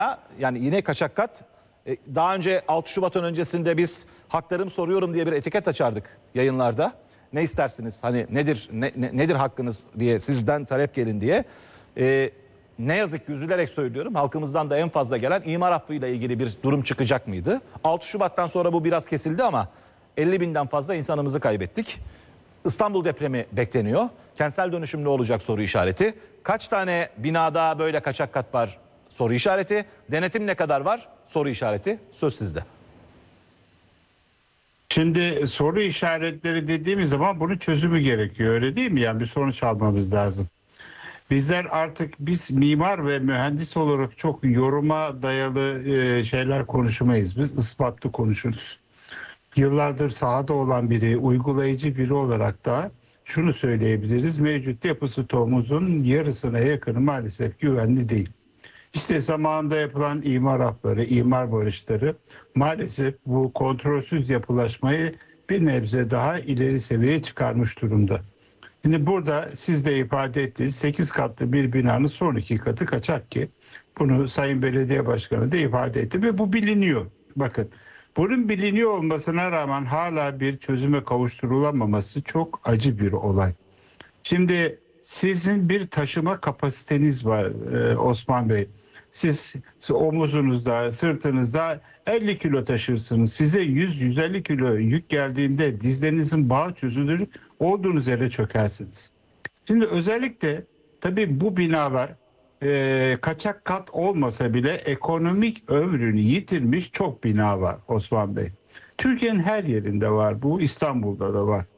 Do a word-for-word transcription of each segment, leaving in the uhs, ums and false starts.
Yani yine kaçak kat. E, Daha önce altı Şubat'ın öncesinde biz haklarımı soruyorum diye bir etiket açardık yayınlarda. Ne istersiniz? Hani nedir ne, ne- nedir hakkınız diye sizden talep gelin diye. E, ne yazık ki üzülerek söylüyorum, halkımızdan da en fazla gelen imar affıyla ilgili bir durum çıkacak mıydı? altı Şubat'tan sonra bu biraz kesildi ama elli binden fazla insanımızı kaybettik. İstanbul depremi bekleniyor. Kentsel dönüşüm ne olacak soru işareti. Kaç tane binada böyle kaçak kat var soru işareti. Denetim ne kadar var soru işareti. Söz sizde. Şimdi soru işaretleri dediğimiz zaman bunun çözümü gerekiyor, öyle değil mi? Yani bir sonuç almamız lazım. Bizler artık biz mimar ve mühendis olarak çok yoruma dayalı e, şeyler konuşmayız. Biz ispatlı konuşuruz. Yıllardır sahada olan biri, uygulayıcı biri olarak da şunu söyleyebiliriz. Mevcut yapı stoğumuzun yarısına yakını maalesef güvenli değil. İşte zamanında yapılan imar hapları, imar barışları maalesef bu kontrolsüz yapılaşmayı bir nebze daha ileri seviyeye çıkarmış durumda. Şimdi burada siz de ifade ettiniz, sekiz katlı bir binanın son iki katı kaçak ki bunu Sayın Belediye Başkanı da ifade etti ve bu biliniyor. Bakın, bunun biliniyor olmasına rağmen hala bir çözüme kavuşturulamaması çok acı bir olay. Şimdi sizin bir taşıma kapasiteniz var e, Osman Bey. Siz omuzunuzda, sırtınızda elli kilo taşırsınız. Size yüz yüz elli kilo yük geldiğinde dizlerinizin bağı çözülür, olduğunuz yere çökersiniz. Şimdi özellikle tabii bu binalar e, kaçak kat olmasa bile ekonomik ömrünü yitirmiş çok bina var Osman Bey. Türkiye'nin her yerinde var bu, İstanbul'da da var.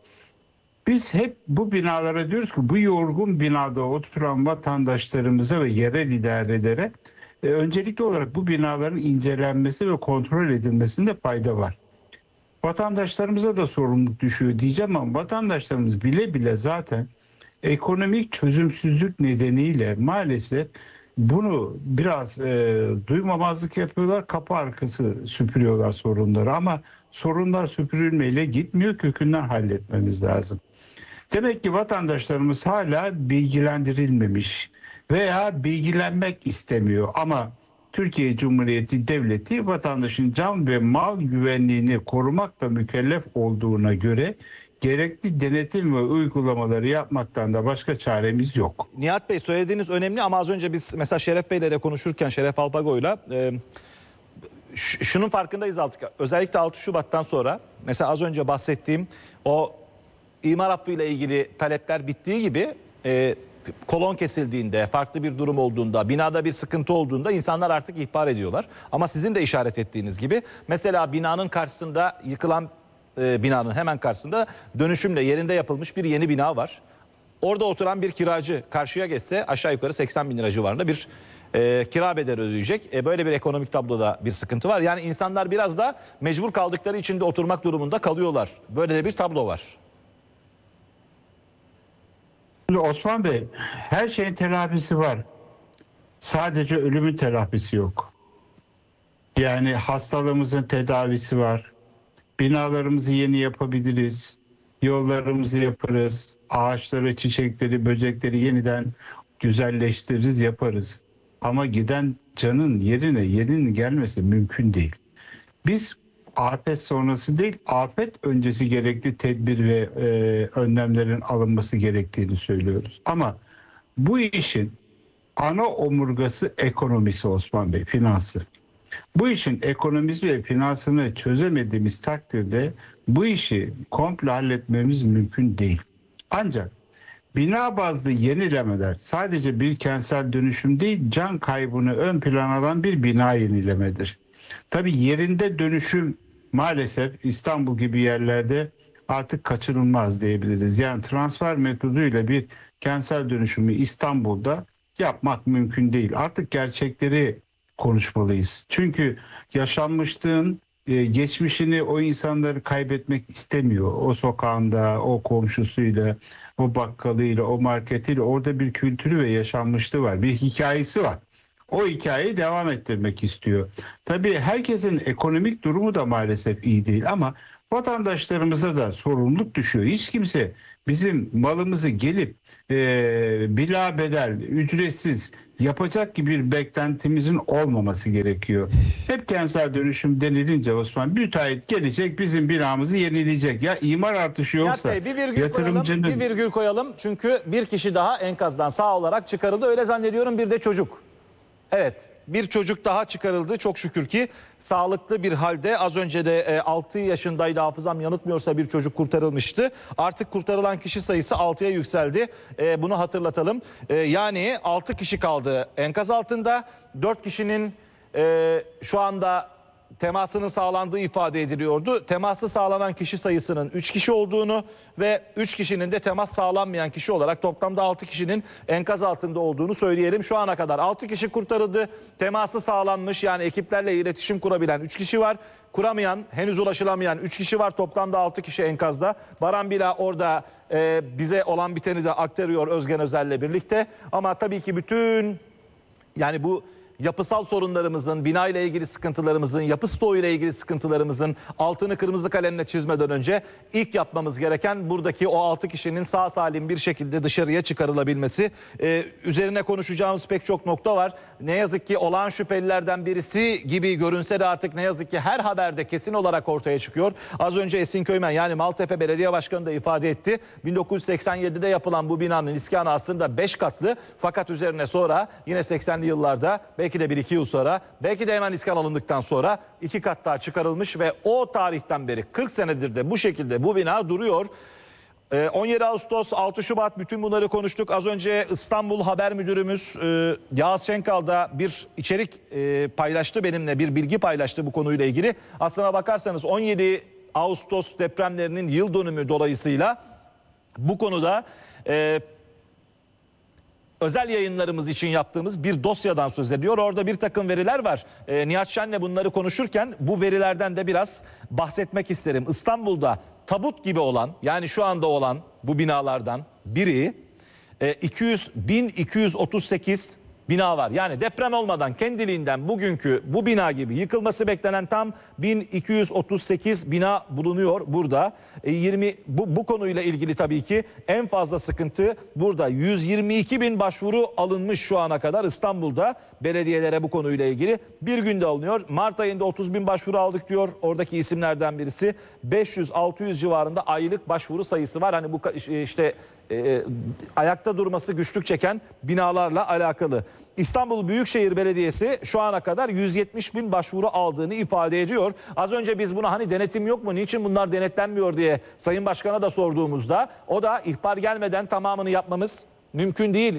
Biz hep bu binalara diyoruz ki bu yorgun binada oturan vatandaşlarımıza ve yerel idarelere e, öncelikli olarak bu binaların incelenmesi ve kontrol edilmesinde fayda var. Vatandaşlarımıza da sorumluluk düşüyor diyeceğim ama vatandaşlarımız bile bile zaten ekonomik çözümsüzlük nedeniyle maalesef bunu biraz e, duymamazlık yapıyorlar, kapı arkası süpürüyorlar sorunları ama sorunlar süpürülmeyle gitmiyor, kökünden halletmemiz lazım. Demek ki vatandaşlarımız hala bilgilendirilmemiş veya bilgilenmek istemiyor ama Türkiye Cumhuriyeti Devleti vatandaşın can ve mal güvenliğini korumakla mükellef olduğuna göre gerekli denetim ve uygulamaları yapmaktan da başka çaremiz yok. Nihat Bey, söylediğiniz önemli ama az önce biz mesela Şeref Bey'le de konuşurken, Şeref Alpago'yla e, şunun farkındayız artık. Özellikle altı Şubat'tan sonra mesela az önce bahsettiğim o imar affıyla ilgili talepler bittiği gibi e, kolon kesildiğinde, farklı bir durum olduğunda, binada bir sıkıntı olduğunda insanlar artık ihbar ediyorlar. Ama sizin de işaret ettiğiniz gibi mesela binanın karşısında yıkılan e, binanın hemen karşısında dönüşümle yerinde yapılmış bir yeni bina var. Orada oturan bir kiracı karşıya geçse aşağı yukarı seksen bin lira civarında bir e, kira bedeli ödeyecek. E, böyle bir ekonomik tabloda bir sıkıntı var. Yani insanlar biraz da mecbur kaldıkları için de oturmak durumunda kalıyorlar. Böyle de bir tablo var. Şimdi Osman Bey, her şeyin telafisi var. Sadece ölümün telafisi yok. Yani hastalığımızın tedavisi var. Binalarımızı yeni yapabiliriz. Yollarımızı yaparız. Ağaçları, çiçekleri, böcekleri yeniden güzelleştiririz, yaparız. Ama giden canın yerine yerinin gelmesi mümkün değil. Biz afet sonrası değil, afet öncesi gerekli tedbir ve e, önlemlerin alınması gerektiğini söylüyoruz. Ama bu işin ana omurgası ekonomisi Osman Bey, finansı. Bu işin ekonomisi ve finansını çözemediğimiz takdirde bu işi komple halletmemiz mümkün değil. Ancak bina bazlı yenilemeler sadece bir kentsel dönüşüm değil, can kaybını ön plana alan bir bina yenilemedir. Tabii yerinde dönüşüm maalesef İstanbul gibi yerlerde artık kaçınılmaz diyebiliriz. Yani transfer metoduyla bir kentsel dönüşümü İstanbul'da yapmak mümkün değil. Artık gerçekleri konuşmalıyız. Çünkü yaşanmışlığın e, geçmişini o insanları kaybetmek istemiyor. O sokağında, o komşusuyla, o bakkalıyla, o marketiyle orada bir kültürü ve yaşanmışlığı var. Bir hikayesi var. O hikayeyi devam ettirmek istiyor. Tabii herkesin ekonomik durumu da maalesef iyi değil ama vatandaşlarımıza da sorumluluk düşüyor. Hiç kimse bizim malımızı gelip e, bilabedel, ücretsiz yapacak gibi bir beklentimizin olmaması gerekiyor. Hep kentsel dönüşüm denilince Osman, müteahhit gelecek bizim binamızı yenileyecek. Ya imar artışı Nihat yoksa Bey, bir virgül koyalım, yatırımcının... bir virgül koyalım. Çünkü bir kişi daha enkazdan sağ olarak çıkarıldı. Öyle zannediyorum, bir de çocuk. Evet, bir çocuk daha çıkarıldı. Çok şükür ki sağlıklı bir halde. Az önce de e, altı yaşındaydı, hafızam yanıltmıyorsa, bir çocuk kurtarılmıştı. Artık kurtarılan kişi sayısı altıya yükseldi. E, bunu hatırlatalım. E, yani altı kişi kaldı enkaz altında. dört kişinin e, şu anda temasının sağlandığı ifade ediliyordu. Teması sağlanan kişi sayısının üç kişi olduğunu ve üç kişinin de temas sağlanmayan kişi olarak toplamda altı kişinin enkaz altında olduğunu söyleyelim. Şu ana kadar altı kişi kurtarıldı. Teması sağlanmış, yani ekiplerle iletişim kurabilen üç kişi var. Kuramayan, henüz ulaşılamayan üç kişi var. Toplamda altı kişi enkazda. Baran Bila orada e, bize olan biteni de aktarıyor Özgen Özel'le birlikte. Ama tabii ki bütün, yani bu yapısal sorunlarımızın, bina ile ilgili sıkıntılarımızın, yapı stoğu ile ilgili sıkıntılarımızın altını kırmızı kalemle çizmeden önce ilk yapmamız gereken buradaki o altı kişinin sağ salim bir şekilde dışarıya çıkarılabilmesi. Ee, üzerine konuşacağımız pek çok nokta var. Ne yazık ki olağan şüphelilerden birisi gibi görünse de artık ne yazık ki her haberde kesin olarak ortaya çıkıyor. Az önce Esin Köymen, yani Maltepe Belediye Başkanı da ifade etti. bin dokuz yüz seksen yedide yapılan bu binanın iskanı aslında beş katlı, fakat üzerine sonra yine seksenli yıllarda, belki de bir iki yıl sonra, belki de hemen iskan alındıktan sonra iki kat daha çıkarılmış ve o tarihten beri kırk senedir de bu şekilde bu bina duruyor. on yedi Ağustos, altı Şubat, bütün bunları konuştuk. Az önce İstanbul Haber Müdürümüz Yağız Şenkal da bir içerik paylaştı benimle, bir bilgi paylaştı bu konuyla ilgili. Aslına bakarsanız on yedi Ağustos depremlerinin yıl dönümü dolayısıyla bu konuda e, özel yayınlarımız için yaptığımız bir dosyadan söz ediyor. Orada bir takım veriler var. E, Nihat Şen'le bunları konuşurken bu verilerden de biraz bahsetmek isterim. İstanbul'da tabut gibi olan, yani şu anda olan bu binalardan biri e, iki yüz, bin iki yüz otuz sekiz bina var. Yani deprem olmadan kendiliğinden bugünkü bu bina gibi yıkılması beklenen tam bin iki yüz otuz sekiz bina bulunuyor burada. E, yirmi bu, bu konuyla ilgili tabii ki en fazla sıkıntı burada. yüz yirmi iki bin başvuru alınmış şu ana kadar İstanbul'da belediyelere bu konuyla ilgili. Bir günde alınıyor. Mart ayında otuz bin başvuru aldık diyor oradaki isimlerden birisi. beş yüz altı yüz civarında aylık başvuru sayısı var. Hani bu işte e, ayakta durması güçlük çeken binalarla alakalı. İstanbul Büyükşehir Belediyesi şu ana kadar yüz yetmiş bin başvuru aldığını ifade ediyor. Az önce biz buna hani denetim yok mu, niçin bunlar denetlenmiyor diye Sayın Başkan'a da sorduğumuzda o da ihbar gelmeden tamamını yapmamız mümkün değil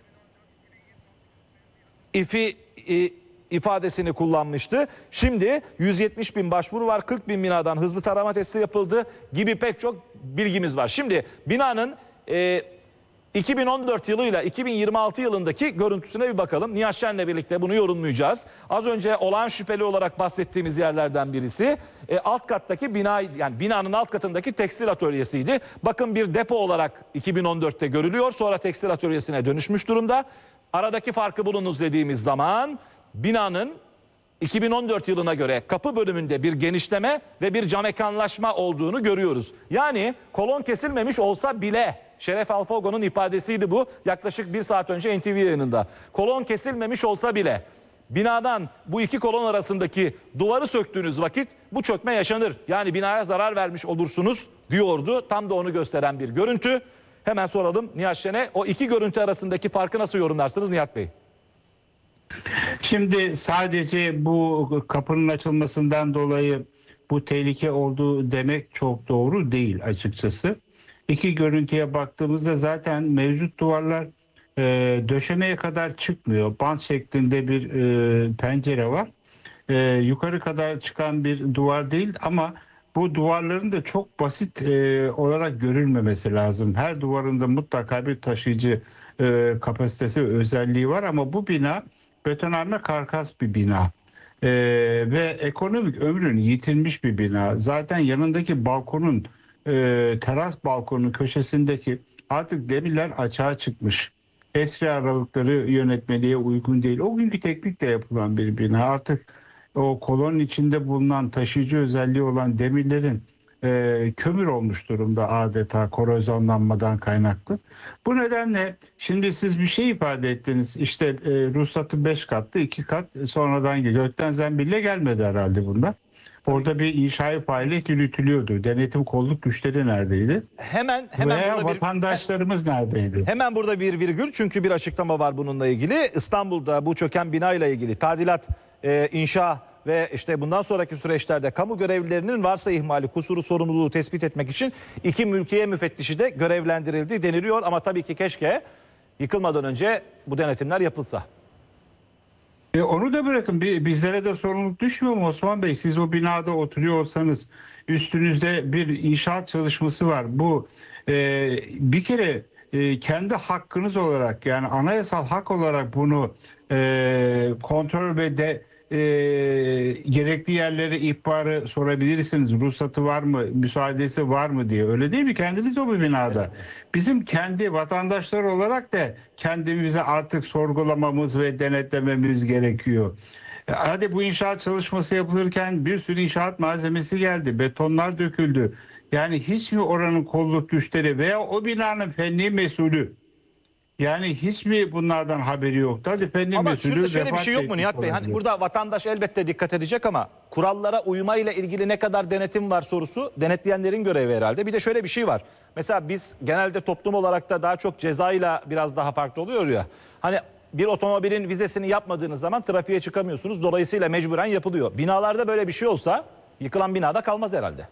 İFİ e, ifadesini kullanmıştı. Şimdi yüz yetmiş bin başvuru var, kırk bin binadan hızlı tarama testi yapıldı gibi pek çok bilgimiz var. Şimdi binanın e, iki bin on dört yılıyla iki bin yirmi altı yılındaki görüntüsüne bir bakalım. Nihat Şen'le birlikte bunu yorumlayacağız. Az önce olağan şüpheli olarak bahsettiğimiz yerlerden birisi e, alt kattaki bina, yani binanın alt katındaki tekstil atölyesiydi. Bakın bir depo olarak iki bin on dörtte görülüyor. Sonra tekstil atölyesine dönüşmüş durumda. Aradaki farkı bulunuz dediğimiz zaman binanın iki bin on dört yılına göre kapı bölümünde bir genişleme ve bir camekanlaşma olduğunu görüyoruz. Yani kolon kesilmemiş olsa bile, Şeref Alpago'nun ifadesiydi bu yaklaşık bir saat önce N T V yayınında. Kolon kesilmemiş olsa bile binadan bu iki kolon arasındaki duvarı söktüğünüz vakit bu çökme yaşanır. Yani binaya zarar vermiş olursunuz diyordu. Tam da onu gösteren bir görüntü. Hemen soralım Nihat Şen'e, o iki görüntü arasındaki farkı nasıl yorumlarsınız Nihat Bey? Şimdi sadece bu kapının açılmasından dolayı bu tehlike olduğu demek çok doğru değil açıkçası. İki görüntüye baktığımızda zaten mevcut duvarlar e, döşemeye kadar çıkmıyor. Bant şeklinde bir e, pencere var. E, yukarı kadar çıkan bir duvar değil ama bu duvarların da çok basit e, olarak görülmemesi lazım. Her duvarında mutlaka bir taşıyıcı e, kapasitesi ve özelliği var ama bu bina betonarme karkas bir bina. Ee, ve ekonomik ömrünü yitirmiş bir bina. Zaten yanındaki balkonun, e, teras balkonun köşesindeki artık demirler açığa çıkmış. Esri aralıkları yönetmeliğe uygun değil. O günkü teknikle yapılan bir bina. Artık o kolonun içinde bulunan taşıyıcı özelliği olan demirlerin e, kömür olmuş durumda adeta korozyonlanmadan kaynaklı. Bu nedenle şimdi siz bir şey ifade ettiniz. İşte e, ruhsatı beş katlı iki kat sonradan geliyor. Gökten zembille gelmedi herhalde bunlar. Orada bir inşaat faaliyet yürütülüyordu. Denetim kolluk güçleri neredeydi? Hemen hemen Veya burada bir vatandaşlarımız neredeydi? hemen burada bir virgül, çünkü bir açıklama var bununla ilgili. İstanbul'da bu çöken bina ile ilgili tadilat, e, inşa ve işte bundan sonraki süreçlerde kamu görevlilerinin varsa ihmali, kusuru, sorumluluğu tespit etmek için iki mülkiye müfettişi de görevlendirildi deniliyor. Ama tabii ki keşke yıkılmadan önce bu denetimler yapılsa. E onu da bırakın, bir, bizlere de sorumluluk düşmüyor mu Osman Bey? Siz o binada oturuyor olsanız üstünüzde bir inşaat çalışması var. Bu e, bir kere e, kendi hakkınız olarak, yani anayasal hak olarak bunu e, kontrol ve de e, gerekli yerlere ihbarı sorabilirsiniz. Ruhsatı var mı, müsaadesi var mı diye. Öyle değil mi? Kendiniz o bir binada. Evet. Bizim kendi vatandaşlar olarak da kendimizi artık sorgulamamız ve denetlememiz gerekiyor. Hadi bu inşaat çalışması yapılırken bir sürü inşaat malzemesi geldi. Betonlar döküldü. Yani hiç mi oranın kolluk güçleri veya o binanın fenli mesulü, yani hiç mi bunlardan haberi yoktu? Hadi fenli Ama mesulü şurada şöyle bir vefat şey yok mu Nihat Bey? Hani olabilir. burada vatandaş elbette dikkat edecek ama kurallara uymayla ilgili ne kadar denetim var sorusu denetleyenlerin görevi herhalde. Bir de şöyle bir şey var. Mesela biz genelde toplum olarak da daha çok cezayla biraz daha farklı oluyor ya. Hani bir otomobilin vizesini yapmadığınız zaman trafiğe çıkamıyorsunuz. Dolayısıyla mecburen yapılıyor. Binalarda böyle bir şey olsa yıkılan binada kalmaz herhalde.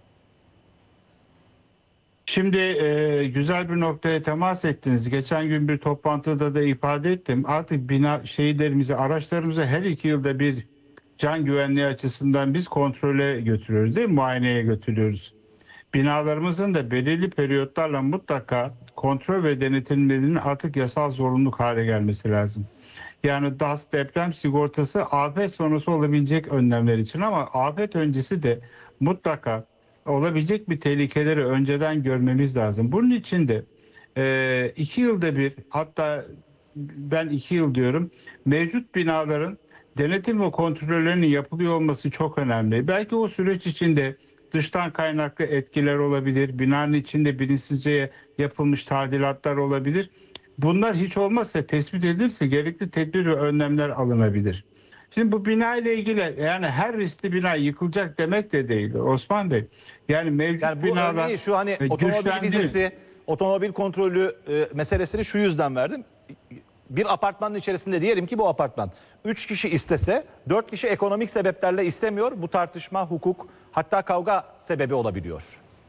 Şimdi e, güzel bir noktaya temas ettiniz. Geçen gün bir toplantıda da ifade ettim. Artık bina şehirlerimizi, araçlarımızı her iki yılda bir can güvenliği açısından biz kontrole götürüyoruz, değil mi? Muayeneye götürüyoruz. Binalarımızın da belirli periyotlarla mutlaka kontrol ve denetimlerinin artık yasal zorunluluk hale gelmesi lazım. Yani D A S, deprem sigortası afet sonrası olabilecek önlemler için, ama afet öncesi de mutlaka olabilecek bir tehlikeleri önceden görmemiz lazım. Bunun için de e, iki yılda bir, hatta ben iki yıl diyorum, mevcut binaların denetim ve kontrollerinin yapılıyor olması çok önemli. Belki o süreç içinde dıştan kaynaklı etkiler olabilir, binanın içinde bilinçsizce yapılmış tadilatlar olabilir. Bunlar hiç olmazsa tespit edilirse gerekli tedbir ve önlemler alınabilir. Şimdi bu bina ile ilgili, yani her riskli bina yıkılacak demek de değil Osman Bey. Yani mevcut Yani bu binalar örneği şu hani otomobil güçlendirir. vizesi, otomobil kontrolü e, meselesini şu yüzden verdim. Bir apartmanın içerisinde diyelim ki bu apartman üç kişi istese dört kişi ekonomik sebeplerle istemiyor. Bu tartışma, hukuk, hatta kavga sebebi olabiliyor.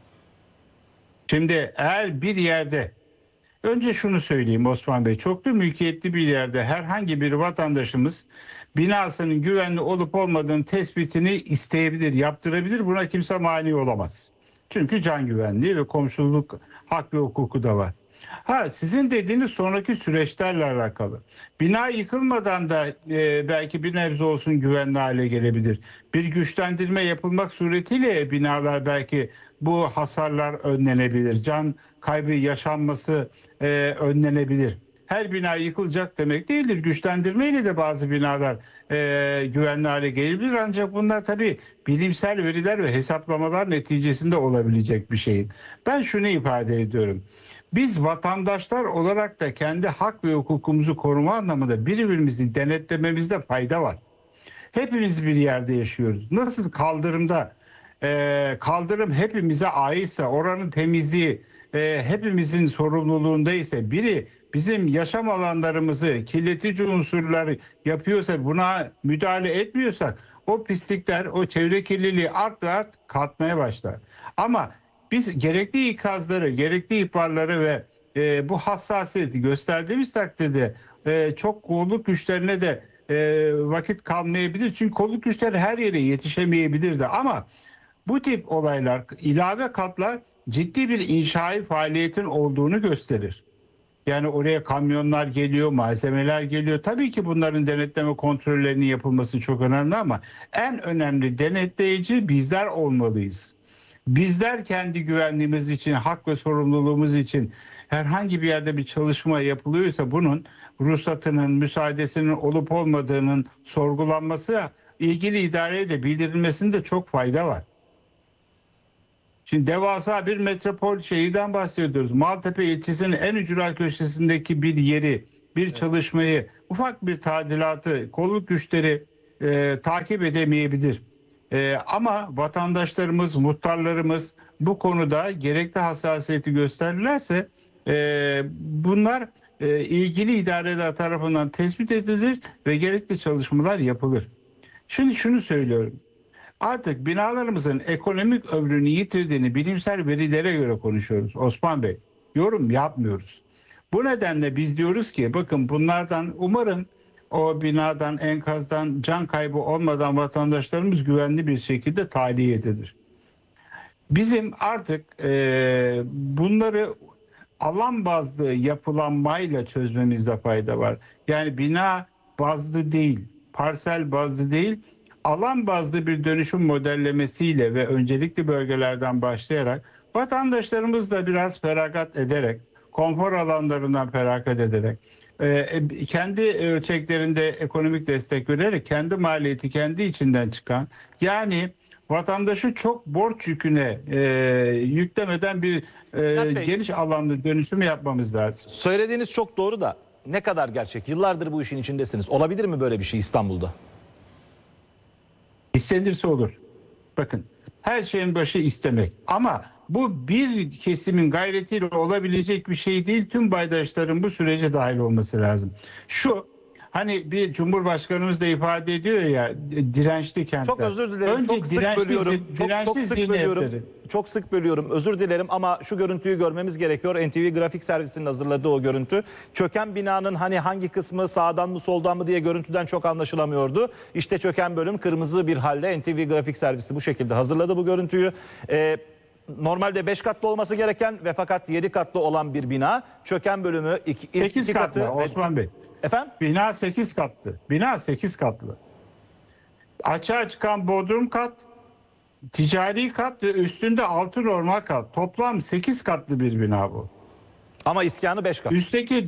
Şimdi eğer bir yerde, önce şunu söyleyeyim Osman Bey, çoklu mülkiyetli bir yerde herhangi bir vatandaşımız binasının güvenli olup olmadığını tespitini isteyebilir, yaptırabilir. Buna kimse mani olamaz. Çünkü can güvenliği ve komşuluk hak ve hukuku da var. Ha, sizin dediğiniz sonraki süreçlerle alakalı. Bina yıkılmadan da e, belki bir nebze olsun güvenli hale gelebilir. Bir güçlendirme yapılmak suretiyle binalar, belki bu hasarlar önlenebilir. Can kaybı yaşanması e, önlenebilir. Her bina yıkılacak demek değildir. Güçlendirmeyle de bazı binalar e, güvenli hale gelebilir. Ancak bunlar tabii bilimsel veriler ve hesaplamalar neticesinde olabilecek bir şey. Ben şunu ifade ediyorum. Biz vatandaşlar olarak da kendi hak ve hukukumuzu koruma anlamında birbirimizi denetlememizde fayda var. Hepimiz bir yerde yaşıyoruz. Nasıl kaldırımda e, kaldırım hepimize aitse, oranın temizliği e, hepimizin sorumluluğunda ise, biri bizim yaşam alanlarımızı kirletici unsurları yapıyorsa, buna müdahale etmiyorsak, o pislikler, o çevre kirliliği art ve art katmaya başlar. Ama biz gerekli ikazları, gerekli ihbarları ve e, bu hassasiyeti gösterdiğimiz takdirde e, çok kolluk güçlerine de e, vakit kalmayabilir. Çünkü kolluk güçleri her yere yetişemeyebilir de. Ama bu tip olaylar, ilave katlar ciddi bir inşai faaliyetin olduğunu gösterir. Yani oraya kamyonlar geliyor, malzemeler geliyor. Tabii ki bunların denetleme kontrollerinin yapılması çok önemli, ama en önemli denetleyici bizler olmalıyız. Bizler kendi güvenliğimiz için, hak ve sorumluluğumuz için herhangi bir yerde bir çalışma yapılıyorsa bunun ruhsatının, müsaadesinin olup olmadığının sorgulanması, ilgili idareye de bildirilmesinde çok fayda var. Şimdi devasa bir metropol şehirden bahsediyoruz. Maltepe ilçesinin en ücra köşesindeki bir yeri, bir çalışmayı, ufak bir tadilatı, kolluk güçleri e, takip edemeyebilir. E, ama vatandaşlarımız, muhtarlarımız bu konuda gerekli hassasiyeti gösterirlerse e, bunlar e, ilgili idareler tarafından tespit edilir ve gerekli çalışmalar yapılır. Şimdi şunu söylüyorum. Artık binalarımızın ekonomik ömrünü yitirdiğini bilimsel verilere göre konuşuyoruz Osman Bey. Yorum yapmıyoruz. Bu nedenle biz diyoruz ki bakın bunlardan umarım o binadan, enkazdan can kaybı olmadan vatandaşlarımız güvenli bir şekilde tahliye edilir. Bizim artık e, bunları alan bazlı yapılanmayla çözmemizde fayda var. Yani bina bazlı değil, parsel bazlı değil, alan bazlı bir dönüşüm modellemesiyle ve öncelikli bölgelerden başlayarak vatandaşlarımız da biraz feragat ederek, konfor alanlarından feragat ederek, e, kendi ölçeklerinde ekonomik destek vererek kendi maliyeti kendi içinden çıkan, yani vatandaşı çok borç yüküne e, yüklemeden bir e, Bey, geniş alanlı dönüşüm yapmamız lazım. söylediğiniz çok doğru da ne kadar gerçek? Yıllardır bu işin içindesiniz. Olabilir mi böyle bir şey İstanbul'da? İstenirse olur. Bakın her şeyin başı istemek. Ama bu bir kesimin gayretiyle olabilecek bir şey değil. Tüm paydaşların bu sürece dahil olması lazım. Şu hani bir Cumhurbaşkanımız da ifade ediyor ya dirençli kentler. Çok özür dilerim. Önce çok sık dirençli, bölüyorum. Çok, dirençli çok sık bölüyorum. zihniyetleri. Çok sık bölüyorum. Özür dilerim ama şu görüntüyü görmemiz gerekiyor. N T V Grafik Servisi'nin hazırladığı o görüntü. Çöken binanın hani hangi kısmı sağdan mı soldan mı diye görüntüden çok anlaşılamıyordu. İşte çöken bölüm kırmızı bir halde. N T V Grafik Servisi bu şekilde hazırladı bu görüntüyü. Ee, Normalde beş katlı olması gereken ve fakat yedi katlı olan bir bina. Çöken bölümü iki, ilk sekiz iki katlı katı. Osman Bey. Efendim? Bina sekiz katlı. Bina sekiz katlı. Açığa çıkan bodrum kat, ticari kat ve üstünde altı normal kat. Toplam sekiz katlı bir bina bu. Ama iskanı beş kat. Üstteki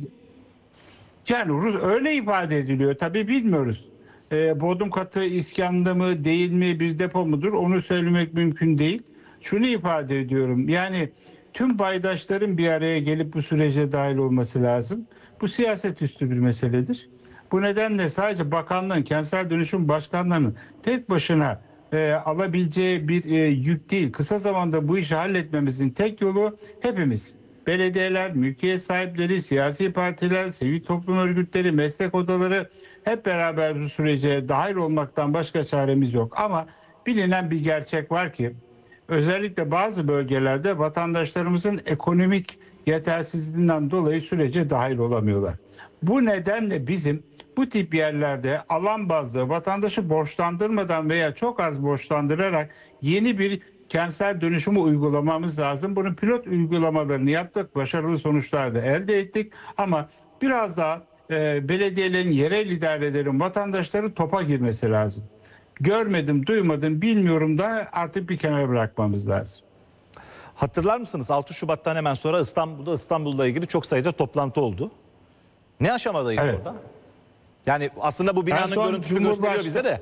yani Rus öyle ifade ediliyor. Tabii bilmiyoruz. Ee, bodrum katı iskanlı mı değil mi bir depo mudur onu söylemek mümkün değil. Şunu ifade ediyorum. Yani tüm paydaşların bir araya gelip bu sürece dahil olması lazım. Bu siyaset üstü bir meseledir. Bu nedenle sadece bakanlığın, kentsel dönüşüm başkanlığının tek başına e, alabileceği bir e, yük değil. Kısa zamanda bu işi halletmemizin tek yolu hepimiz. Belediyeler, mülkiyet sahipleri, siyasi partiler, sivil toplum örgütleri, meslek odaları hep beraber bu sürece dahil olmaktan başka çaremiz yok. Ama bilinen bir gerçek var ki özellikle bazı bölgelerde vatandaşlarımızın ekonomik yetersizliğinden dolayı sürece dahil olamıyorlar. Bu nedenle bizim bu tip yerlerde alan bazlı vatandaşı borçlandırmadan veya çok az borçlandırarak yeni bir kentsel dönüşümü uygulamamız lazım. Bunun pilot uygulamalarını yaptık. Başarılı sonuçlar da elde ettik. Ama biraz daha e, belediyelerin, yerel idarelerin, vatandaşların topa girmesi lazım. Görmedim, duymadım, bilmiyorum da artık bir kenara bırakmamız lazım. Hatırlar mısınız altı Şubat'tan hemen sonra İstanbul'da İstanbul'la ilgili çok sayıda toplantı oldu. Ne aşamadaydı Evet. orada? Yani aslında bu binanın En son görüntüsü gösteriyor Cumhurbaşkanı- bize de.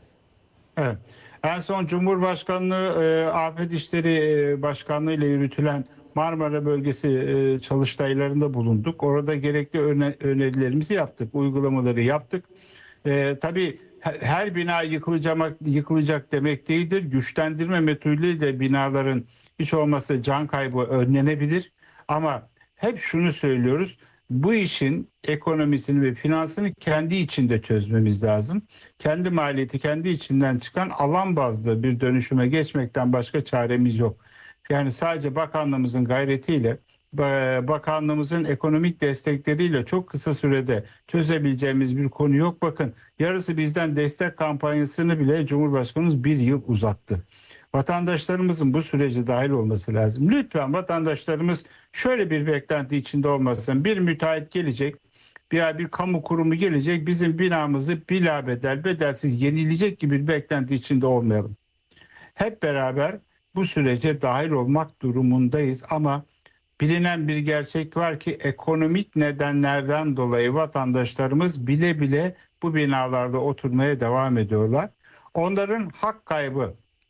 Evet. En son Cumhurbaşkanlığı e, Afet İşleri e, Başkanlığı ile yürütülen Marmara Bölgesi e, çalıştaylarında bulunduk. Orada gerekli öne, önerilerimizi yaptık, uygulamaları yaptık. E, tabii her, her bina yıkılacak, yıkılacak demek değildir. Güçlendirme metoduyla binaların hiç olmazsa can kaybı önlenebilir. Ama hep şunu söylüyoruz. Bu işin ekonomisini ve finansını kendi içinde çözmemiz lazım. Kendi maliyeti kendi içinden çıkan alan bazlı bir dönüşüme geçmekten başka çaremiz yok. Yani sadece bakanlığımızın gayretiyle, bakanlığımızın ekonomik destekleriyle çok kısa sürede çözebileceğimiz bir konu yok. Bakın yarısı bizden destek kampanyasını bile Cumhurbaşkanımız bir yıl uzattı. Vatandaşlarımızın bu sürece dahil olması lazım. Lütfen vatandaşlarımız şöyle bir beklenti içinde olmasın. Bir müteahhit gelecek, bir, bir kamu kurumu gelecek, bizim binamızı bilabedel, bedelsiz yenileyecek gibi bir beklenti içinde olmayalım. Hep beraber bu sürece dahil olmak durumundayız ama bilinen bir gerçek var ki ekonomik nedenlerden dolayı vatandaşlarımız bile bile bu binalarda oturmaya devam ediyorlar. Onların hak kaybı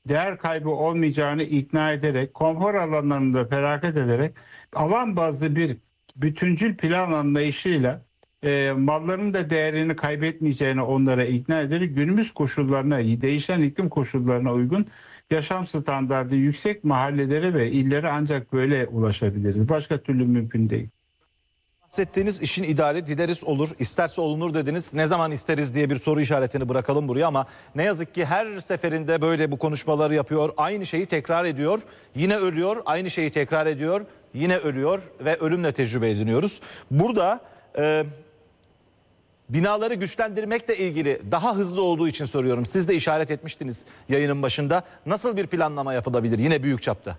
değer kaybı olmayacağını ikna ederek, konfor alanlarını da feragat ederek alan bazlı bir bütüncül plan anlayışıyla e, malların da değerini kaybetmeyeceğini onlara ikna ederek günümüz koşullarına, değişen iklim koşullarına uygun yaşam standartı yüksek mahallelere ve illere ancak böyle ulaşabiliriz. Başka türlü mümkün değil. Bahsettiğiniz işin ideali dileriz olur, isterse olunur dediniz. Ne zaman isteriz diye bir soru işaretini bırakalım buraya ama ne yazık ki her seferinde böyle bu konuşmaları yapıyor. Aynı şeyi tekrar ediyor. Yine ölüyor, aynı şeyi tekrar ediyor. Yine ölüyor ve ölümle tecrübe ediniyoruz. Burada e, binaları güçlendirmekle ilgili daha hızlı olduğu için soruyorum. Siz de işaret etmiştiniz yayının başında. Nasıl bir planlama yapılabilir yine büyük çapta?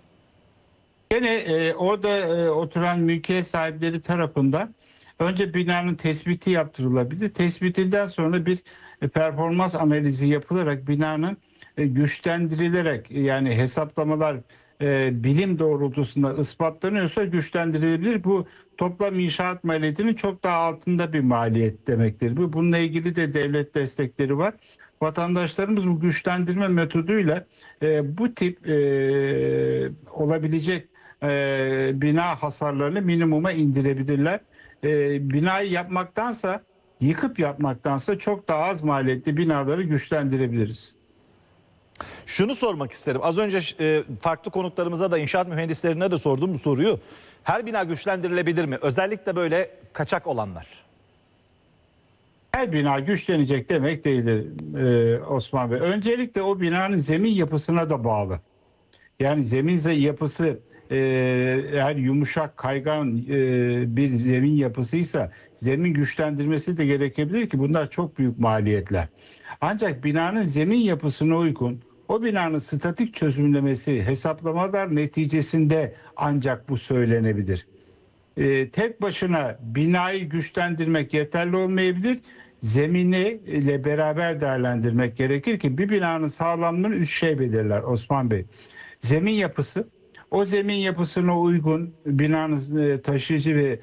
Gene e, orada e, oturan mülkiyet sahipleri tarafından önce binanın tespiti yaptırılabilir. Tespitinden sonra bir e, performans analizi yapılarak binanın e, güçlendirilerek yani hesaplamalar e, bilim doğrultusunda ispatlanıyorsa güçlendirilebilir. Bu toplam inşaat maliyetinin çok daha altında bir maliyet demektir. Bu bununla ilgili de devlet destekleri var. Vatandaşlarımız bu güçlendirme metoduyla e, bu tip e, olabilecek e, bina hasarlarını minimuma indirebilirler. E, binayı yapmaktansa, yıkıp yapmaktansa çok daha az maliyetli binaları güçlendirebiliriz. Şunu sormak isterim. Az önce e, farklı konuklarımıza da inşaat mühendislerine de sordum bu soruyu. Her bina güçlendirilebilir mi? Özellikle böyle kaçak olanlar. Her bina güçlenecek demek değildir e, Osman Bey. Öncelikle o binanın zemin yapısına da bağlı. Yani zemin yapısı e, eğer yumuşak, kaygan e, bir zemin yapısıysa zemin güçlendirmesi de gerekebilir ki bunlar çok büyük maliyetler. Ancak binanın zemin yapısına uygun, o binanın statik çözümlemesi, hesaplamalar neticesinde ancak bu söylenebilir. E, tek başına binayı güçlendirmek yeterli olmayabilir. Zemini ile beraber değerlendirmek gerekir ki bir binanın sağlamlığını üç şey belirler Osman Bey. Zemin yapısı, o zemin yapısına uygun binanın taşıyıcı ve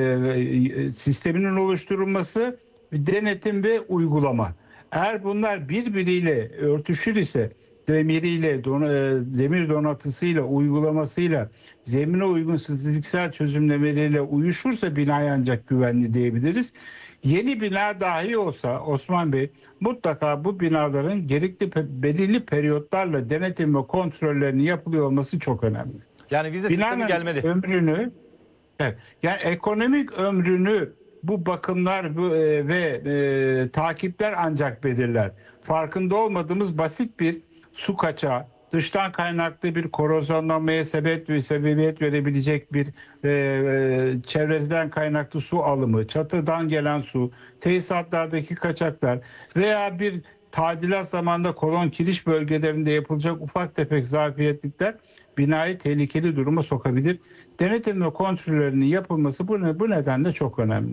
e, sisteminin oluşturulması, denetim ve uygulama. Eğer bunlar birbiriyle örtüşür ise demiriyle, don, demir donatısıyla, uygulamasıyla, zemine uygun statistiksel çözümlemeleriyle uyuşursa binaya ancak güvenli diyebiliriz. Yeni bina dahi olsa Osman Bey mutlaka bu binaların gerekli belirli periyotlarla denetim ve kontrollerinin yapılıyor olması çok önemli. Yani vize sistemi gelmeli. Ömrünü, evet, yani ekonomik ömrünü bu bakımlar bu, e, ve e, takipler ancak belirler. Farkında olmadığımız basit bir su kaçağı, dıştan kaynaklı bir korozyonlanmaya sebep, sebebiyet verebilecek bir e, e, çevreden kaynaklı su alımı, çatıdan gelen su, tesisatlardaki kaçaklar veya bir tadilat zamanında kolon kiriş bölgelerinde yapılacak ufak tefek zafiyetlikler binayı tehlikeli duruma sokabilir. Denetim ve kontrollerinin yapılması bu, bu nedenle çok önemli.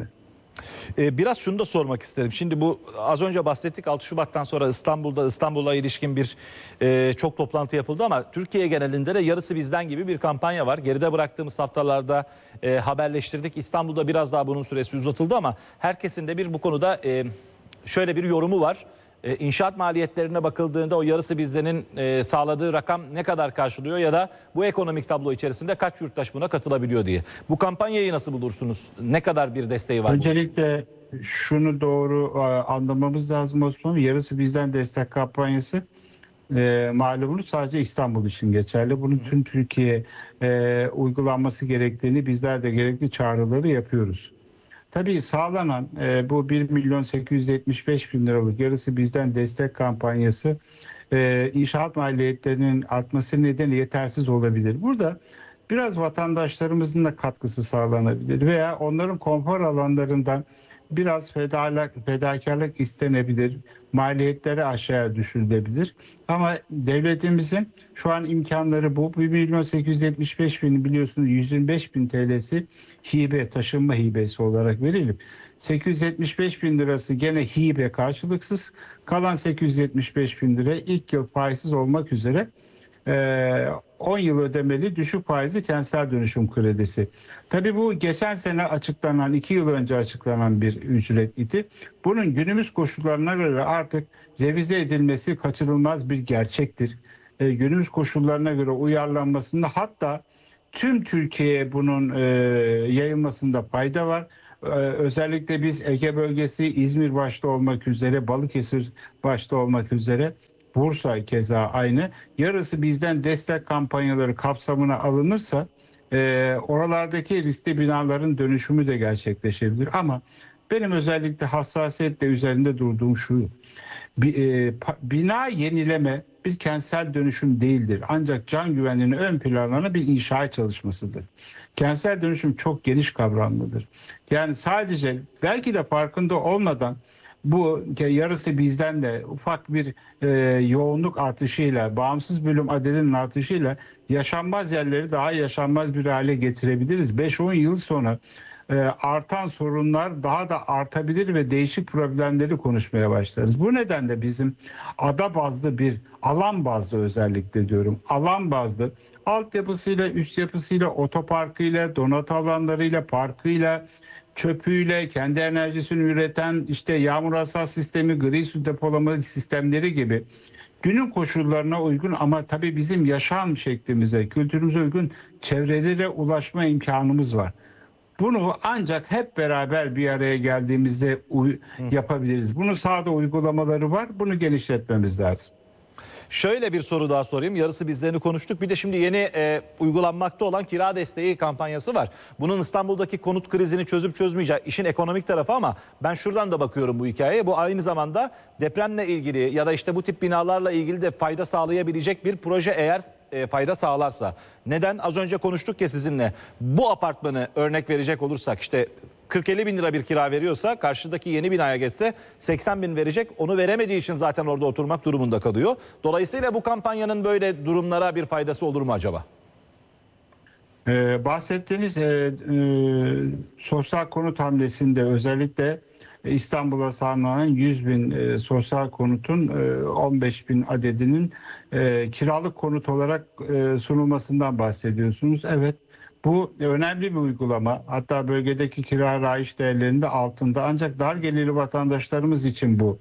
Biraz şunu da sormak isterim. Şimdi bu az önce bahsettik, altı Şubat'tan sonra İstanbul'da İstanbul'a ilişkin bir e, çok toplantı yapıldı ama Türkiye genelinde de yarısı bizden gibi bir kampanya var. Geride bıraktığımız haftalarda e, haberleştirdik. İstanbul'da biraz daha bunun süresi uzatıldı ama herkesin de bir bu konuda e, şöyle bir yorumu var. E, inşaat maliyetlerine bakıldığında o yarısı bizdenin e, sağladığı rakam ne kadar karşılıyor ya da bu ekonomik tablo içerisinde kaç yurttaş buna katılabiliyor diye. Bu kampanyayı nasıl bulursunuz? Ne kadar bir desteği var? Öncelikle bu? Şunu doğru e, anlamamız lazım Osman. Yarısı bizden destek kampanyası e, malumunuz sadece İstanbul için geçerli. Bunun tüm Türkiye e, uygulanması gerektiğini bizler de gerekli çağrıları yapıyoruz. Tabii sağlanan e, bu bir milyon sekiz yüz yetmiş beş bin liralık yarısı bizden destek kampanyası e, inşaat maliyetlerinin artması nedeniyle yetersiz olabilir. Burada biraz vatandaşlarımızın da katkısı sağlanabilir veya onların konfor alanlarından biraz fedakarlık, fedakarlık istenebilir, maliyetleri aşağıya düşürülebilir. Ama devletimizin şu an imkanları bu. bir milyon sekiz yüz yetmiş beş bin biliyorsunuz yüz yirmi beş bin T L'si hibe, taşınma hibesi olarak verilip sekiz yüz yetmiş beş bin lirası gene hibe karşılıksız, kalan sekiz yüz yetmiş beş bin lira ilk yıl faizsiz olmak üzere e, on yıl ödemeli düşük faizli kentsel dönüşüm kredisi. Tabii bu geçen sene açıklanan, iki yıl önce açıklanan bir ücret idi. Bunun günümüz koşullarına göre artık revize edilmesi kaçınılmaz bir gerçektir. E, günümüz koşullarına göre uyarlanmasında, hatta tüm Türkiye'ye bunun e, yayılmasında fayda var. E, özellikle biz Ege bölgesi, İzmir başta olmak üzere, Balıkesir başta olmak üzere, Bursa keza aynı. Yarısı bizden destek kampanyaları kapsamına alınırsa e, oralardaki riskli binaların dönüşümü de gerçekleşebilir. Ama benim özellikle hassasiyetle üzerinde durduğum şu: bina yenileme bir kentsel dönüşüm değildir. Ancak can güvenliğini ön plana bir inşaat çalışmasıdır. Kentsel dönüşüm çok geniş kavramlıdır. Yani sadece belki de farkında olmadan bu yarısı bizden de ufak bir e, yoğunluk artışıyla, bağımsız bölüm adedinin artışıyla yaşanmaz yerleri daha yaşanmaz bir hale getirebiliriz. beş on yıl sonra e, artan sorunlar daha da artabilir ve değişik problemleri konuşmaya başlarız. Bu nedenle bizim ada bazlı bir, alan bazlı özellikle diyorum, alan bazlı altyapısıyla, üst yapısıyla, otoparkıyla, donatı alanlarıyla, parkıyla, çöpüyle, kendi enerjisini üreten işte yağmur hassas sistemi, gri su depolama sistemleri gibi günün koşullarına uygun ama tabii bizim yaşam şeklimize, kültürümüze uygun çevrelere ulaşma imkanımız var. Bunu ancak hep beraber bir araya geldiğimizde yapabiliriz. Bunun sahada uygulamaları var. Bunu genişletmemiz lazım. Şöyle bir soru daha sorayım. Yarısı bizlerini konuştuk. Bir de şimdi yeni e, uygulanmakta olan kira desteği kampanyası var. Bunun İstanbul'daki konut krizini çözüp çözmeyeceği işin ekonomik tarafı, ama ben şuradan da bakıyorum bu hikayeye. Bu aynı zamanda depremle ilgili ya da işte bu tip binalarla ilgili de fayda sağlayabilecek bir proje, eğer e, fayda sağlarsa. Neden? Az önce konuştuk ya sizinle. Bu apartmanı örnek verecek olursak, işte kırk elli bin lira bir kira veriyorsa, karşıdaki yeni binaya geçse seksen bin verecek. Onu veremediği için zaten orada oturmak durumunda kalıyor. Dolayısıyla bu kampanyanın böyle durumlara bir faydası olur mu acaba? Ee, bahsettiğiniz e, e, sosyal konut hamlesinde özellikle İstanbul'a sağlanan yüz bin e, sosyal konutun e, on beş bin adedinin e, kiralık konut olarak e, sunulmasından bahsediyorsunuz. Evet, bu önemli bir uygulama. Hatta bölgedeki kira raiç değerlerinde altında. Ancak dar gelirli vatandaşlarımız için bu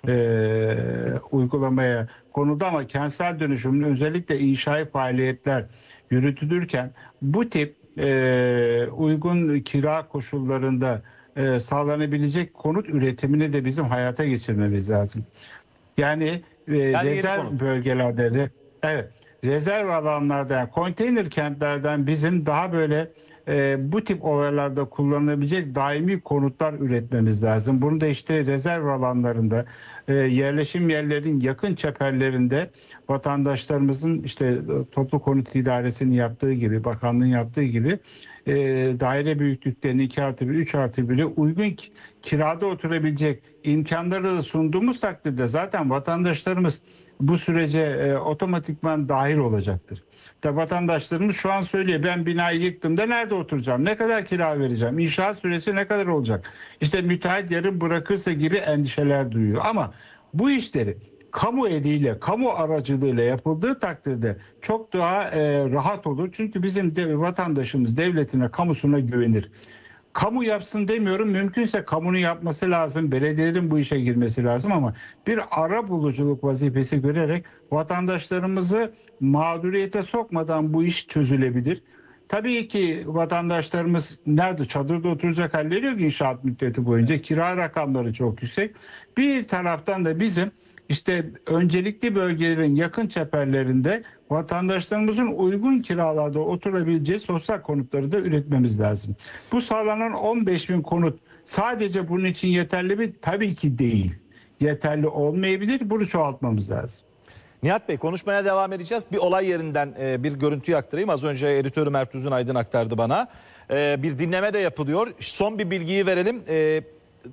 e, uygulamaya konuldu, ama kentsel dönüşümün özellikle inşai faaliyetler yürütülürken bu tip e, uygun kira koşullarında e, sağlanabilecek konut üretimini de bizim hayata geçirmemiz lazım. Yani, e, Yani rezerv bölgelerde de, evet, rezerv alanlarda, yani konteyner kentlerden bizim daha böyle e, bu tip olaylarda kullanılabilecek daimi konutlar üretmemiz lazım. Bunu da işte rezerv alanlarında, e, yerleşim yerlerinin yakın çeperlerinde vatandaşlarımızın işte toplu konut idaresinin yaptığı gibi, bakanlığın yaptığı gibi e, daire büyüklüklerini iki artı bir, üç artı bir'e uygun kirada oturabilecek imkanları da sunduğumuz takdirde zaten vatandaşlarımız bu sürece e, otomatikman dahil olacaktır. Tabi vatandaşlarımız şu an söylüyor, ben binayı yıktım da nerede oturacağım, ne kadar kira vereceğim, inşaat süresi ne kadar olacak, İşte müteahhit yarım bırakırsa gibi endişeler duyuyor. Ama bu işleri kamu eliyle, kamu aracılığıyla yapıldığı takdirde çok daha e, rahat olur. Çünkü bizim de, vatandaşımız devletine, kamusuna güvenir. Kamu yapsın demiyorum, mümkünse kamunun yapması lazım, belediyelerin bu işe girmesi lazım, ama bir ara buluculuk vazifesi görerek vatandaşlarımızı mağduriyete sokmadan bu iş çözülebilir. Tabii ki vatandaşlarımız nerede, çadırda oturacak halleri yok inşaat müddeti boyunca, kira rakamları çok yüksek. Bir taraftan da bizim İşte öncelikli bölgelerin yakın çeperlerinde vatandaşlarımızın uygun kiralarda oturabileceği sosyal konutları da üretmemiz lazım. Bu sağlanan on beş bin konut sadece bunun için yeterli mi? Tabii ki değil. Yeterli olmayabilir. Bunu çoğaltmamız lazım. Nihat Bey, konuşmaya devam edeceğiz. Bir olay yerinden e, bir görüntüyü aktarayım. Az önce editörüm Ertuğrul Aydın aktardı bana. E, bir dinleme de yapılıyor. Son bir bilgiyi verelim. E,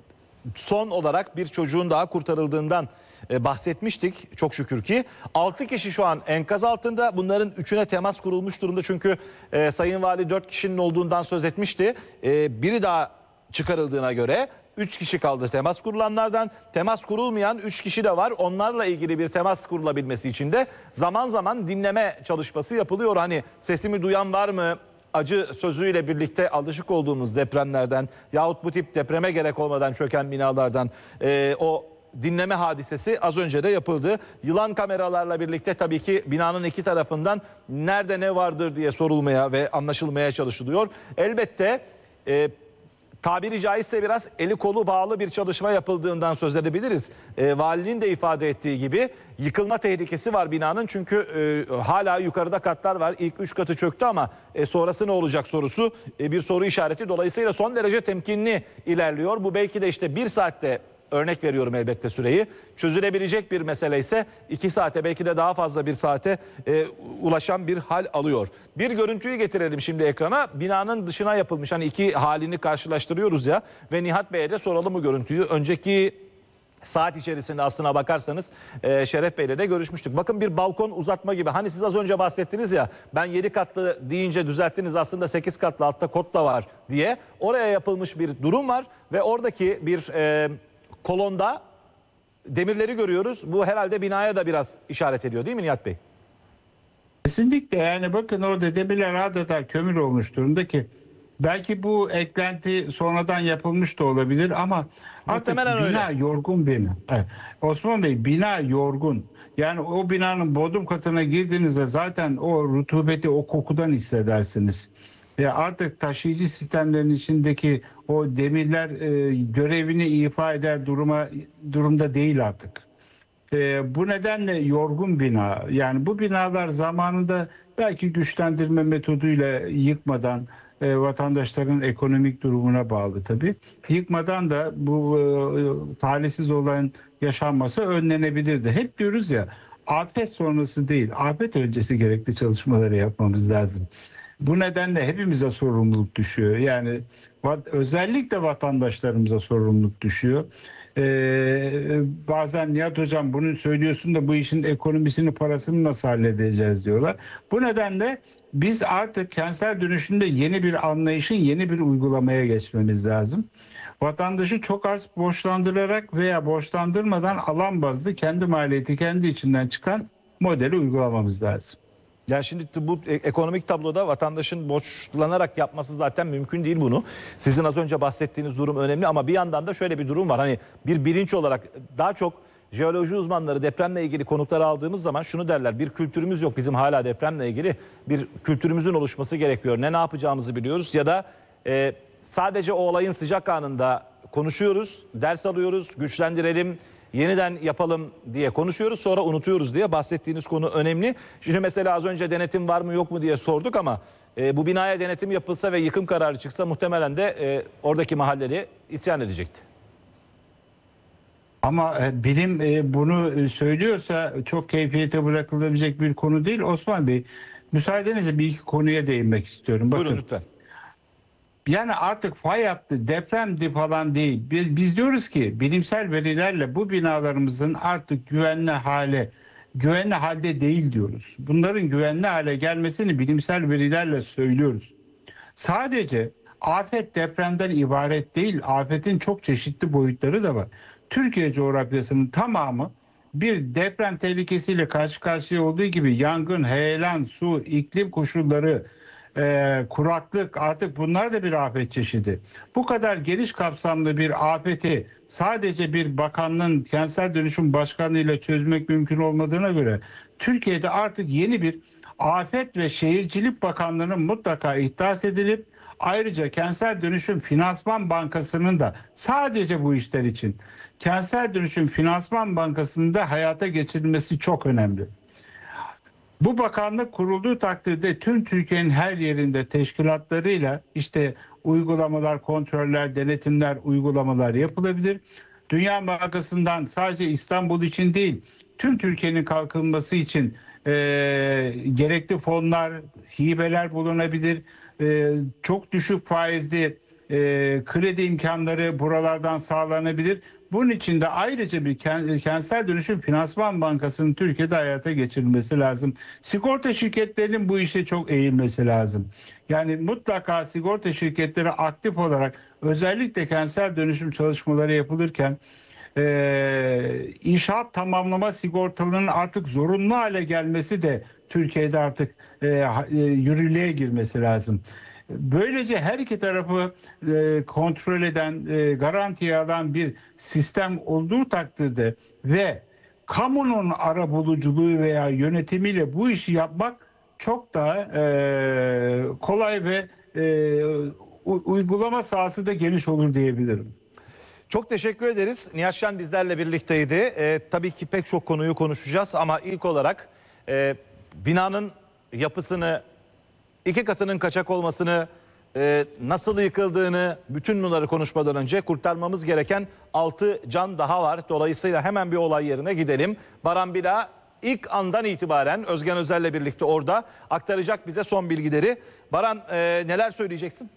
son olarak bir çocuğun daha kurtarıldığından e, bahsetmiştik çok şükür ki. altı kişi şu an enkaz altında. Bunların üçüne temas kurulmuş durumda. Çünkü e, Sayın Vali dört kişinin olduğundan söz etmişti. E, biri daha çıkarıldığına göre üç kişi kaldı temas kurulanlardan. Temas kurulmayan üç kişi de var. Onlarla ilgili bir temas kurulabilmesi için de zaman zaman dinleme çalışması yapılıyor. Hani sesimi duyan var mı? Acı sözüyle birlikte alışık olduğumuz depremlerden yahut bu tip depreme gerek olmadan çöken binalardan e, o dinleme hadisesi az önce de yapıldı. Yılan kameralarla birlikte tabii ki binanın iki tarafından nerede ne vardır diye sorulmaya ve anlaşılmaya çalışılıyor. Elbette e, tabiri caizse biraz eli kolu bağlı bir çalışma yapıldığından söz edebiliriz. E, valinin de ifade ettiği gibi yıkılma tehlikesi var binanın. Çünkü e, hala yukarıda katlar var. İlk üç katı çöktü ama e, sonrası ne olacak sorusu e, bir soru işareti. Dolayısıyla son derece temkinli ilerliyor. Bu belki de işte bir saatte, örnek veriyorum elbette süreyi, çözülebilecek bir mesele ise iki saate belki de daha fazla bir saate e, ulaşan bir hal alıyor. Bir görüntüyü getirelim şimdi ekrana. Binanın dışına yapılmış, hani iki halini karşılaştırıyoruz ya, ve Nihat Bey'e de soralım bu görüntüyü. Önceki saat içerisinde aslına bakarsanız e, Şeref Bey'le de görüşmüştük. Bakın bir balkon uzatma gibi. Hani siz az önce bahsettiniz ya, ben yedi katlı deyince düzelttiniz, aslında sekiz katlı, altta kot da var diye. Oraya yapılmış bir durum var ve oradaki bir e, kolonda demirleri görüyoruz. Bu herhalde binaya da biraz işaret ediyor değil mi Nihat Bey? Kesinlikle, yani bakın orada demirler adeta kömür olmuş durumda ki belki bu eklenti sonradan yapılmış da olabilir ama artık Muhtemelen bina öyle. yorgun bina. Evet. Osman Bey, bina yorgun. Yani o binanın bodrum katına girdiğinizde zaten o rutubeti, o kokudan hissedersiniz. Ve artık taşıyıcı sistemlerin içindeki o demirler e, görevini ifa eder duruma durumda değil artık. E, bu nedenle yorgun bina. Yani bu binalar zamanında belki güçlendirme metoduyla yıkmadan, e, vatandaşların ekonomik durumuna bağlı tabii, yıkmadan da bu e, talihsiz olayın yaşanması önlenebilirdi. Hep diyoruz ya, afet sonrası değil, afet öncesi gerekli çalışmaları yapmamız lazım. Bu nedenle hepimize sorumluluk düşüyor. Yani özellikle vatandaşlarımıza sorumluluk düşüyor. Ee, bazen Nihat Hocam bunu söylüyorsun da bu işin ekonomisini, parasını nasıl halledeceğiz diyorlar. Bu nedenle biz artık kentsel dönüşümde yeni bir anlayışın, yeni bir uygulamaya geçmemiz lazım. Vatandaşı çok az borçlandırarak veya borçlandırmadan alan bazlı kendi maliyeti kendi içinden çıkan modeli uygulamamız lazım. Yani şimdi bu ekonomik tabloda vatandaşın borçlanarak yapması zaten mümkün değil bunu. Sizin az önce bahsettiğiniz durum önemli ama bir yandan da şöyle bir durum var. Hani bir bilinç olarak daha çok jeoloji uzmanları depremle ilgili konukları aldığımız zaman şunu derler: bir kültürümüz yok bizim hala depremle ilgili, bir kültürümüzün oluşması gerekiyor. Ne ne yapacağımızı biliyoruz ya da e, sadece o olayın sıcak anında konuşuyoruz, ders alıyoruz, güçlendirelim, yeniden yapalım diye konuşuyoruz, sonra unutuyoruz diye. Bahsettiğiniz konu önemli. Şimdi mesela az önce denetim var mı yok mu diye sorduk ama e, bu binaya denetim yapılsa ve yıkım kararı çıksa muhtemelen de e, oradaki mahalleli isyan edecekti. Ama e, bilim e, bunu söylüyorsa çok keyfiyete bırakılabilecek bir konu değil. Osman Bey, müsaadenizle bir iki konuya değinmek istiyorum. Bakın, Buyurun lütfen. yani artık fay hattı, depremdi falan değil. Biz, biz diyoruz ki bilimsel verilerle bu binalarımızın artık güvenli hale, güvenli halde değil diyoruz. Bunların güvenli hale gelmesini bilimsel verilerle söylüyoruz. Sadece afet depremden ibaret değil, afetin çok çeşitli boyutları da var. Türkiye coğrafyasının tamamı bir deprem tehlikesiyle karşı karşıya olduğu gibi yangın, heyelan, su, iklim koşulları, e, kuraklık, artık bunlar da bir afet çeşidi. Bu kadar geniş kapsamlı bir afeti sadece bir bakanlığın kentsel dönüşüm başkanlığıyla çözmek mümkün olmadığına göre Türkiye'de artık yeni bir Afet ve Şehircilik Bakanlığı'nın mutlaka ihdas edilip ayrıca Kentsel Dönüşüm Finansman Bankası'nın da sadece bu işler için Kentsel Dönüşüm Finansman Bankası'nın da hayata geçirilmesi çok önemli. Bu bakanlık kurulduğu takdirde tüm Türkiye'nin her yerinde teşkilatlarıyla işte uygulamalar, kontroller, denetimler, uygulamalar yapılabilir. Dünya Bankası'ndan sadece İstanbul için değil, tüm Türkiye'nin kalkınması için e, gerekli fonlar, hibeler bulunabilir. E, çok düşük faizli e, kredi imkanları buralardan sağlanabilir. Bunun için de ayrıca bir kentsel dönüşüm finansman bankasının Türkiye'de hayata geçirilmesi lazım. Sigorta şirketlerinin bu işe çok eğilmesi lazım. Yani mutlaka sigorta şirketleri aktif olarak özellikle kentsel dönüşüm çalışmaları yapılırken e, inşaat tamamlama sigortalarının artık zorunlu hale gelmesi de Türkiye'de artık e, e, yürürlüğe girmesi lazım. Böylece her iki tarafı e, kontrol eden, e, garantiye alan bir sistem olduğu takdirde ve kamunun arabuluculuğu veya yönetimiyle bu işi yapmak çok daha e, kolay ve e, u- uygulama sahası da geniş olur diyebilirim. Çok teşekkür ederiz. Nihat Şen bizlerle birlikteydi. Ee, tabii ki pek çok konuyu konuşacağız ama ilk olarak e, binanın yapısını, iki katının kaçak olmasını, e, nasıl yıkıldığını, bütün bunları konuşmadan önce kurtarmamız gereken altı can daha var. Dolayısıyla hemen bir olay yerine gidelim. Baran Bila ilk andan itibaren Özgen Özel'le birlikte orada aktaracak bize son bilgileri. Baran, e, neler söyleyeceksin?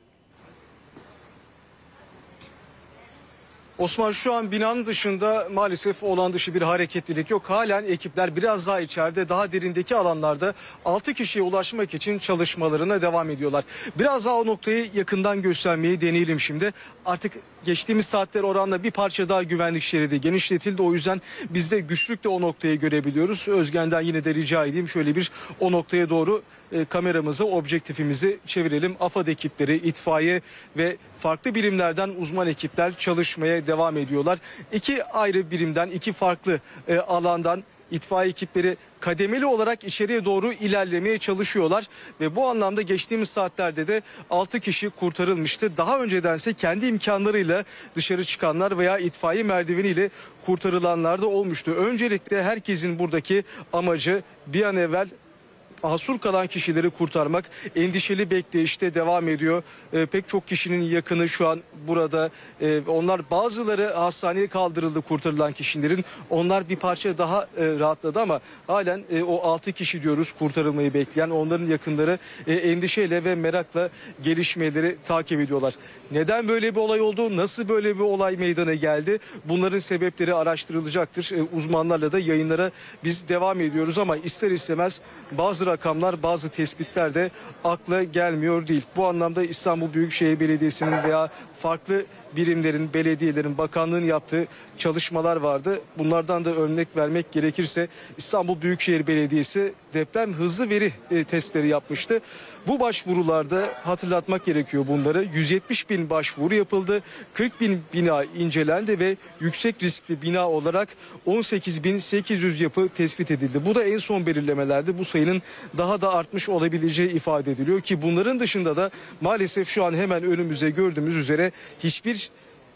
Osman, şu an binanın dışında maalesef olan dışı bir hareketlilik yok. Halen ekipler biraz daha içeride, daha derindeki alanlarda altı kişiye ulaşmak için çalışmalarına devam ediyorlar. Biraz daha o noktayı yakından göstermeyi deneyelim şimdi. Artık geçtiğimiz saatler oranla bir parça daha güvenlik şeridi genişletildi. O yüzden biz de güçlükle o noktayı görebiliyoruz. Özgen'den yine de rica edeyim, şöyle bir o noktaya doğru e, kameramızı, objektifimizi çevirelim. AFAD ekipleri, itfaiye ve farklı birimlerden uzman ekipler çalışmaya devam ediyorlar. İki ayrı birimden, iki farklı e, alandan itfaiye ekipleri kademeli olarak içeriye doğru ilerlemeye çalışıyorlar ve bu anlamda geçtiğimiz saatlerde de altı kişi kurtarılmıştı. Daha öncedense kendi imkanlarıyla dışarı çıkanlar veya itfaiye merdiveniyle kurtarılanlar da olmuştu. Öncelikle herkesin buradaki amacı bir an evvel mahsur kalan kişileri kurtarmak. Endişeli bekleyişte devam ediyor. E, pek çok kişinin yakını şu an burada. E, onlar bazıları hastaneye kaldırıldı, kurtarılan kişilerin. Onlar bir parça daha e, rahatladı ama halen e, o altı kişi diyoruz kurtarılmayı bekleyen. Onların yakınları e, endişeyle ve merakla gelişmeleri takip ediyorlar. Neden böyle bir olay oldu? Nasıl böyle bir olay meydana geldi? Bunların sebepleri araştırılacaktır. E, uzmanlarla da yayınlara biz devam ediyoruz ama ister istemez bazı rakamlar, bazı tespitler de akla gelmiyor değil. Bu anlamda İstanbul Büyükşehir Belediyesi'nin veya farklı birimlerin, belediyelerin, bakanlığın yaptığı çalışmalar vardı. Bunlardan da örnek vermek gerekirse İstanbul Büyükşehir Belediyesi deprem hızlı veri e, testleri yapmıştı. Bu başvurularda hatırlatmak gerekiyor bunları. yüz yetmiş bin başvuru yapıldı. kırk bin bina incelendi ve yüksek riskli bina olarak on sekiz bin sekiz yüz yapı tespit edildi. Bu da en son belirlemelerde bu sayının daha da artmış olabileceği ifade ediliyor ki bunların dışında da maalesef şu an hemen önümüzde gördüğümüz üzere hiçbir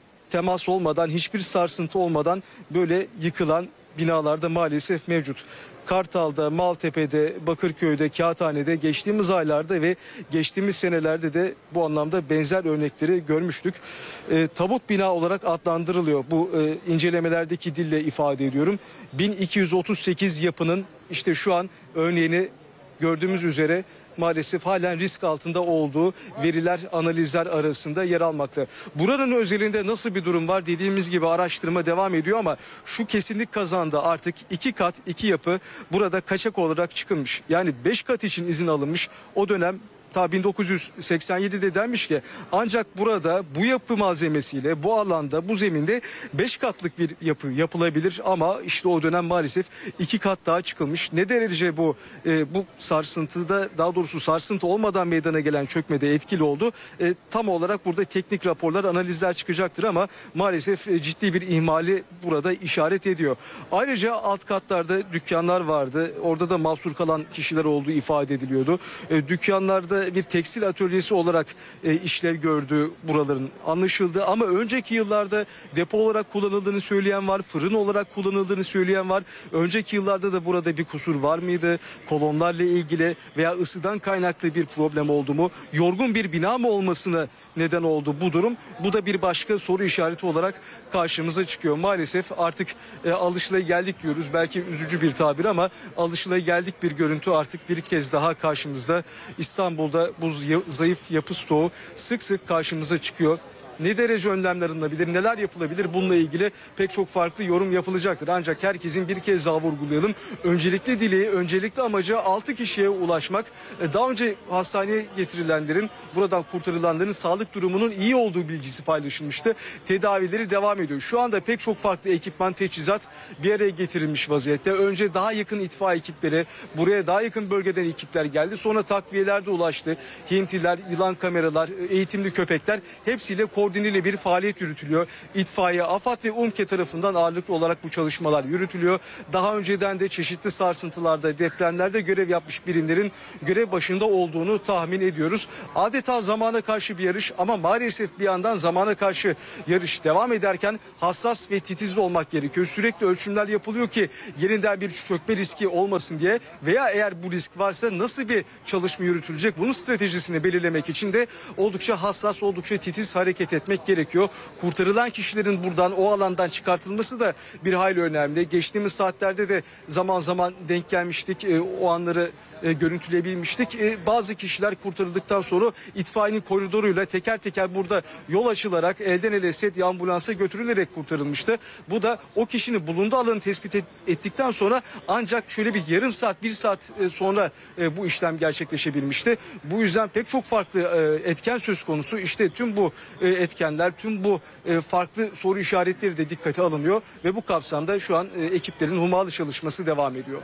temas olmadan, hiçbir sarsıntı olmadan böyle yıkılan binalarda maalesef mevcut. Kartal'da, Maltepe'de, Bakırköy'de, Kağıthane'de geçtiğimiz aylarda ve geçtiğimiz senelerde de bu anlamda benzer örnekleri görmüştük. E, tabut bina olarak adlandırılıyor. Bu e, incelemelerdeki dille ifade ediyorum. bin iki yüz otuz sekiz yapının işte şu an örneğini gördüğümüz üzere maalesef halen risk altında olduğu veriler, analizler arasında yer almakta. Buranın özelinde nasıl bir durum var dediğimiz gibi araştırma devam ediyor ama şu kesinlik kazandı, artık iki kat iki yapı burada kaçak olarak çıkılmış. Yani beş kat için izin alınmış. O dönem ta bin dokuz yüz seksen yedide denmiş ki ancak burada bu yapı malzemesiyle bu alanda, bu zeminde beş katlık bir yapı yapılabilir ama işte o dönem maalesef iki kat daha çıkılmış. Ne derece bu e, bu sarsıntıda, daha doğrusu sarsıntı olmadan meydana gelen çökmede etkili oldu? E, tam olarak burada teknik raporlar, analizler çıkacaktır ama maalesef e, ciddi bir ihmali burada işaret ediyor. Ayrıca alt katlarda dükkanlar vardı. Orada da mahsur kalan kişiler olduğu ifade ediliyordu. E, dükkanlarda bir tekstil atölyesi olarak e, işlev gördüğü buraların anlaşıldı ama önceki yıllarda depo olarak kullanıldığını söyleyen var, fırın olarak kullanıldığını söyleyen var. Önceki yıllarda da burada bir kusur var mıydı? Kolonlarla ilgili veya ısıdan kaynaklı bir problem oldu mu? Yorgun bir bina mı olmasına neden oldu bu durum? Bu da bir başka soru işareti olarak karşımıza çıkıyor. Maalesef artık e, alışılageldik diyoruz. Belki üzücü bir tabir ama alışılageldik bir görüntü artık bir kez daha karşımızda. İstanbul'da bu zayıf yapı stoğu sık sık karşımıza çıkıyor. ne derece önlemler alınabilir, neler yapılabilir, bununla ilgili pek çok farklı yorum yapılacaktır. Ancak herkesin bir kez daha vurgulayalım. Öncelikli dileği, öncelikli amacı altı kişiye ulaşmak. Daha önce hastaneye getirilenlerin, buradan kurtarılanların sağlık durumunun iyi olduğu bilgisi paylaşılmıştı. Tedavileri devam ediyor. Şu anda pek çok farklı ekipman, teçhizat bir araya getirilmiş vaziyette. Önce daha yakın itfaiye ekipleri, buraya daha yakın bölgeden ekipler geldi. Sonra takviyeler de ulaştı. Hintiler, yılan kameralar, eğitimli köpekler hepsiyle koordineli bir faaliyet yürütülüyor. İtfaiye, AFAD ve UMKE tarafından ağırlıklı olarak bu çalışmalar yürütülüyor. Daha önceden de çeşitli sarsıntılarda, depremlerde görev yapmış birimlerin görev başında olduğunu tahmin ediyoruz. Adeta zamana karşı bir yarış ama maalesef bir yandan zamana karşı yarış devam ederken hassas ve titiz olmak gerekiyor. Sürekli ölçümler yapılıyor ki yeniden bir çökme riski olmasın diye veya eğer bu risk varsa nasıl bir çalışma yürütülecek, bunun stratejisini belirlemek için de oldukça hassas, oldukça titiz hareket etmek gerekiyor. Kurtarılan kişilerin buradan, o alandan çıkartılması da bir hayli önemli. Geçtiğimiz saatlerde de zaman zaman denk gelmiştik, e, o anları e, görüntüleyebilmiştik. E, bazı kişiler kurtarıldıktan sonra itfaiyenin koridoruyla teker teker burada yol açılarak elden ele sedye ambulansa götürülerek kurtarılmıştı. Bu da o kişinin bulunduğu alanı tespit et, ettikten sonra ancak şöyle bir yarım saat, bir saat e, sonra e, bu işlem gerçekleşebilmişti. Bu yüzden pek çok farklı e, etken söz konusu. İşte tüm bu e, etkenler, tüm bu e, farklı soru işaretleri de dikkate alınıyor ve bu kapsamda şu an e, ekiplerin hummalı çalışması devam ediyor.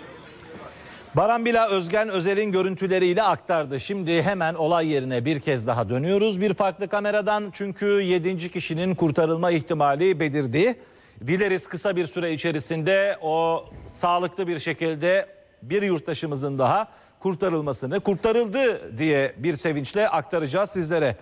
Baran Bila Özgen Özel'in görüntüleriyle aktardı. Şimdi hemen olay yerine bir kez daha dönüyoruz. Bir farklı kameradan, çünkü yedinci kişinin kurtarılma ihtimali belirdi. Dileriz kısa bir süre içerisinde o sağlıklı bir şekilde bir yurttaşımızın daha kurtarılmasını, kurtarıldı diye bir sevinçle aktaracağız sizlere.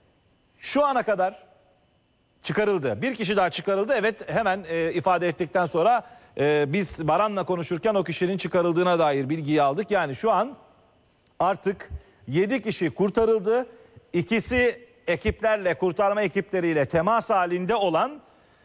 Şu ana kadar çıkarıldı. Bir kişi daha çıkarıldı. Evet, hemen e, ifade ettikten sonra e, biz Baran'la konuşurken o kişinin çıkarıldığına dair bilgiyi aldık. Yani şu an artık yedi kişi kurtarıldı. İkisi ekiplerle, kurtarma ekipleriyle temas halinde olan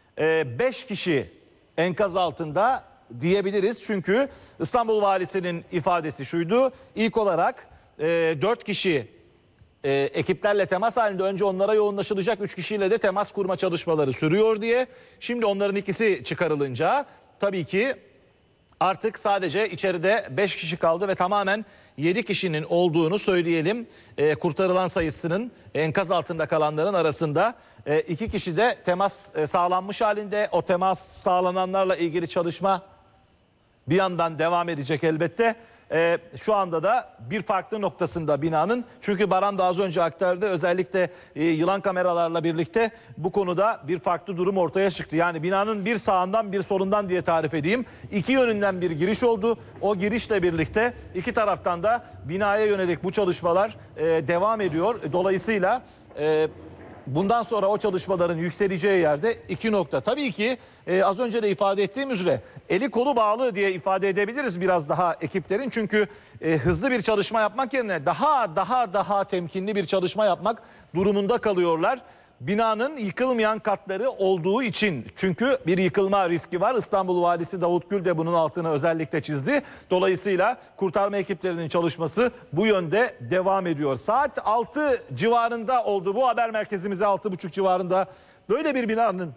beş kişi enkaz altında diyebiliriz. Çünkü İstanbul Valisi'nin ifadesi şuydu. İlk olarak dört kişi e, ekiplerle temas halinde, önce onlara yoğunlaşılacak, üç kişiyle de temas kurma çalışmaları sürüyor diye. Şimdi onların ikisi çıkarılınca tabii ki artık sadece içeride beş kişi kaldı ve tamamen yedi kişinin olduğunu söyleyelim. E, kurtarılan sayısının enkaz altında kalanların arasında e, iki kişi de temas e, sağlanmış halinde. O temas sağlananlarla ilgili çalışma bir yandan devam edecek elbette. Ee, şu anda da bir farklı noktasında binanın, çünkü Baran da az önce aktardı, özellikle e, yılan kameralarla birlikte bu konuda bir farklı durum ortaya çıktı. Yani binanın bir sağından bir solundan diye tarif edeyim, iki yönünden bir giriş oldu. O girişle birlikte iki taraftan da binaya yönelik bu çalışmalar e, devam ediyor. Dolayısıyla e, bundan sonra o çalışmaların yükseleceği yerde iki nokta. Tabii ki e, az önce de ifade ettiğim üzere eli kolu bağlı diye ifade edebiliriz biraz daha ekiplerin. Çünkü e, hızlı bir çalışma yapmak yerine daha daha daha temkinli bir çalışma yapmak durumunda kalıyorlar. Binanın yıkılmayan katları olduğu için, çünkü bir yıkılma riski var. İstanbul Valisi Davut Gül de bunun altını özellikle çizdi. Dolayısıyla kurtarma ekiplerinin çalışması bu yönde devam ediyor. Saat altı civarında oldu bu haber merkezimize, altı buçuk civarında böyle bir binanın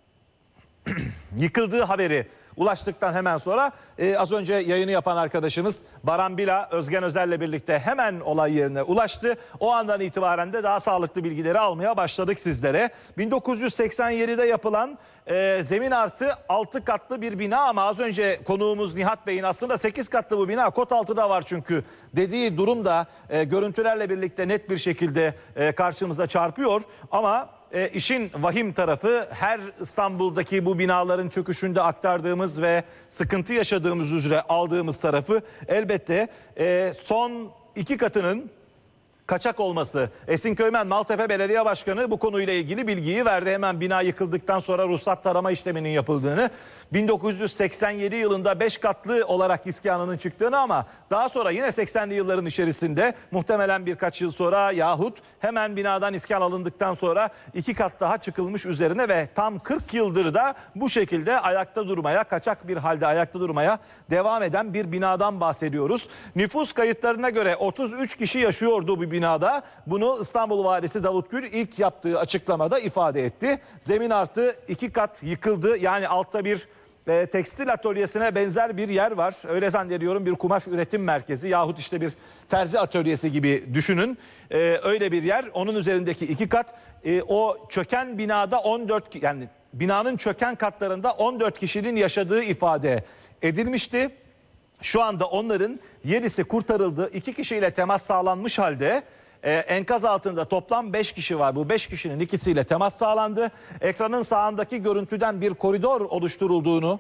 yıkıldığı haberi ulaştıktan hemen sonra e, az önce yayını yapan arkadaşımız Baran Bila Özgen Özel'le birlikte hemen olay yerine ulaştı. O andan itibaren de daha sağlıklı bilgileri almaya başladık sizlere. bin dokuz yüz seksen yedide yapılan e, zemin artı altı katlı bir bina, ama az önce konuğumuz Nihat Bey'in aslında sekiz katlı bu bina, kot altı da var çünkü dediği durum da e, görüntülerle birlikte net bir şekilde e, karşımıza çarpıyor. Ama E, işin vahim tarafı, her İstanbul'daki bu binaların çöküşünde aktardığımız ve sıkıntı yaşadığımız üzere aldığımız tarafı elbette e, son iki katının kaçak olması. Esin Köymen Maltepe Belediye Başkanı bu konuyla ilgili bilgiyi verdi. Hemen bina yıkıldıktan sonra ruhsat tarama işleminin yapıldığını, bin dokuz yüz seksen yedi yılında beş katlı olarak iskanının çıktığını, ama daha sonra yine seksenli yılların içerisinde muhtemelen birkaç yıl sonra yahut hemen binadan iskan alındıktan sonra iki kat daha çıkılmış üzerine ve tam kırk yıldır da bu şekilde ayakta durmaya, kaçak bir halde ayakta durmaya devam eden bir binadan bahsediyoruz. Nüfus kayıtlarına göre otuz üç kişi yaşıyordu bu binada. Bunu İstanbul Valisi Davut Gül ilk yaptığı açıklamada ifade etti. Zemin artı iki kat yıkıldı. Yani altta bir e, tekstil atölyesine benzer bir yer var. Öyle zannediyorum, bir kumaş üretim merkezi yahut işte bir terzi atölyesi gibi düşünün. E, öyle bir yer. Onun üzerindeki iki kat. E, o çöken binada on dört, yani binanın çöken katlarında on dört kişinin yaşadığı ifade edilmişti. Şu anda onların yedisi kurtarıldı. iki kişiyle temas sağlanmış halde. Ee, enkaz altında toplam beş kişi var. Bu beş kişinin ikisiyle temas sağlandı. Ekranın sağındaki görüntüden bir koridor oluşturulduğunu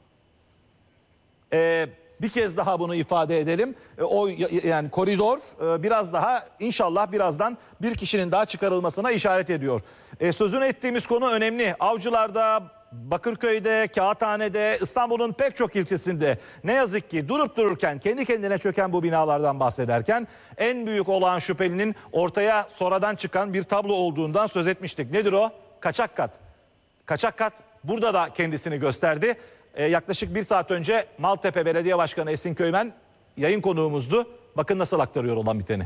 e, bir kez daha bunu ifade edelim. E, o yani koridor e, biraz daha, inşallah birazdan bir kişinin daha çıkarılmasına işaret ediyor. E, sözünü ettiğimiz konu önemli. Avcılar'da, Bakırköy'de, Kağıthane'de, İstanbul'un pek çok ilçesinde ne yazık ki durup dururken kendi kendine çöken bu binalardan bahsederken en büyük olağan şüphelinin ortaya sonradan çıkan bir tablo olduğundan söz etmiştik. Nedir o? Kaçak kat. Kaçak kat burada da kendisini gösterdi. Ee, yaklaşık bir saat önce Maltepe Belediye Başkanı Esin Köymen yayın konuğumuzdu. Bakın nasıl aktarıyor olan biteni.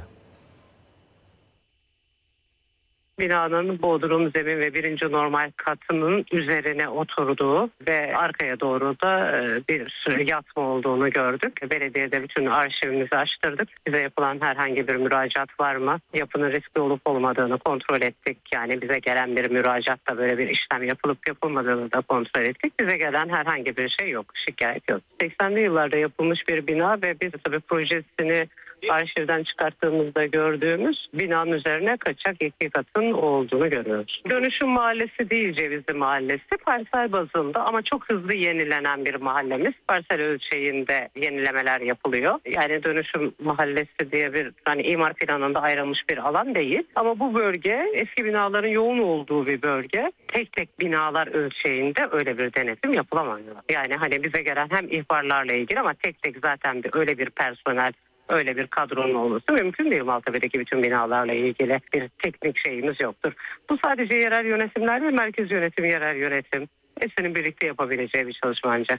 Binanın bodrum, zemin ve birinci normal katının üzerine oturduğu ve arkaya doğru da bir yatma olduğunu gördük. Belediyede bütün arşivimizi açtırdık. Bize yapılan herhangi bir müracaat var mı? Yapının riskli olup olmadığını kontrol ettik. Yani bize gelen bir müracaatta böyle bir işlem yapılıp yapılmadığını da kontrol ettik. Bize gelen herhangi bir şey yok, şikayet yok. seksenli yıllarda yapılmış bir bina ve biz tabii projesini arşivden çıkarttığımızda gördüğümüz binanın üzerine kaçak iki katın olduğunu görüyoruz. Dönüşüm mahallesi değil Cevizli Mahallesi, parsel bazında ama çok hızlı yenilenen bir mahallemiz. Parsel ölçeğinde yenilemeler yapılıyor. Yani dönüşüm mahallesi diye bir hani imar planında ayrılmış bir alan değil. Ama bu bölge eski binaların yoğun olduğu bir bölge. Tek tek binalar ölçeğinde öyle bir denetim yapılamıyor. Yani hani bize gelen hem ihbarlarla ilgili ama tek tek zaten bir, öyle bir personel, öyle bir kadronun olması mümkün değil. Maltepe'deki bütün binalarla ilgili bir teknik şeyimiz yoktur. Bu sadece yerel yönetimler ve merkez yönetim, yerel yönetim hepsinin birlikte yapabileceği bir çalışma ancak.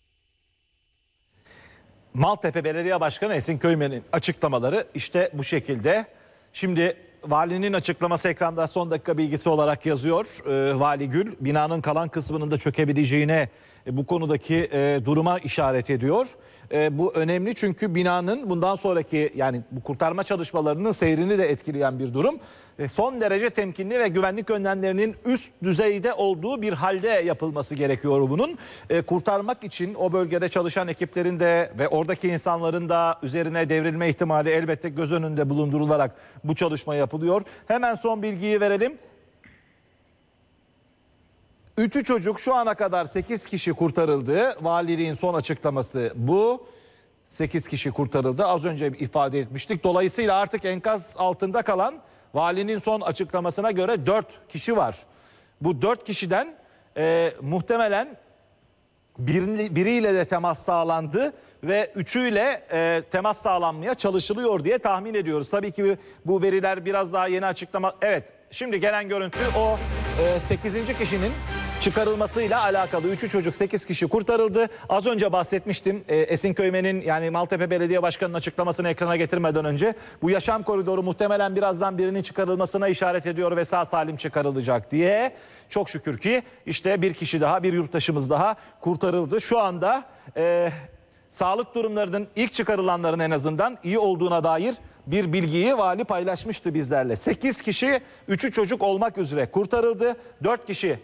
Maltepe Belediye Başkanı Esin Köymen'in açıklamaları işte bu şekilde. Şimdi valinin açıklaması ekranda son dakika bilgisi olarak yazıyor. Ee, Vali Gül binanın kalan kısmının da çökebileceğine, e, bu konudaki e, duruma işaret ediyor. E, bu önemli çünkü binanın bundan sonraki, yani bu kurtarma çalışmalarının seyrini de etkileyen bir durum. E, son derece temkinli ve güvenlik önlemlerinin üst düzeyde olduğu bir halde yapılması gerekiyor bunun. E, kurtarmak için o bölgede çalışan ekiplerin de ve oradaki insanların da üzerine devrilme ihtimali elbette göz önünde bulundurularak bu çalışma yapılıyor. Hemen son bilgiyi verelim. Üçü çocuk, şu ana kadar sekiz kişi kurtarıldı. Valiliğin son açıklaması bu. sekiz kişi kurtarıldı. Az önce ifade etmiştik. Dolayısıyla artık enkaz altında kalan, valinin son açıklamasına göre dört kişi var. Bu dört kişiden e, muhtemelen bir, biriyle de temas sağlandı ve üçüyle e, temas sağlanmaya çalışılıyor diye tahmin ediyoruz. Tabii ki bu veriler biraz daha yeni açıklama. Evet, şimdi gelen görüntü o e, sekizinci kişinin çıkarılmasıyla alakalı. Üçü çocuk, sekiz kişi kurtarıldı. Az önce bahsetmiştim. E, Esin Köymen'in, yani Maltepe Belediye Başkanı'nın açıklamasını ekrana getirmeden önce bu yaşam koridoru muhtemelen birazdan birinin çıkarılmasına işaret ediyor ve sağ salim çıkarılacak diye. Çok şükür ki işte bir kişi daha, bir yurttaşımız daha kurtarıldı. Şu anda e, sağlık durumlarının, ilk çıkarılanların en azından iyi olduğuna dair bir bilgiyi vali paylaşmıştı bizlerle. sekiz kişi, üçü çocuk olmak üzere kurtarıldı. dört kişi.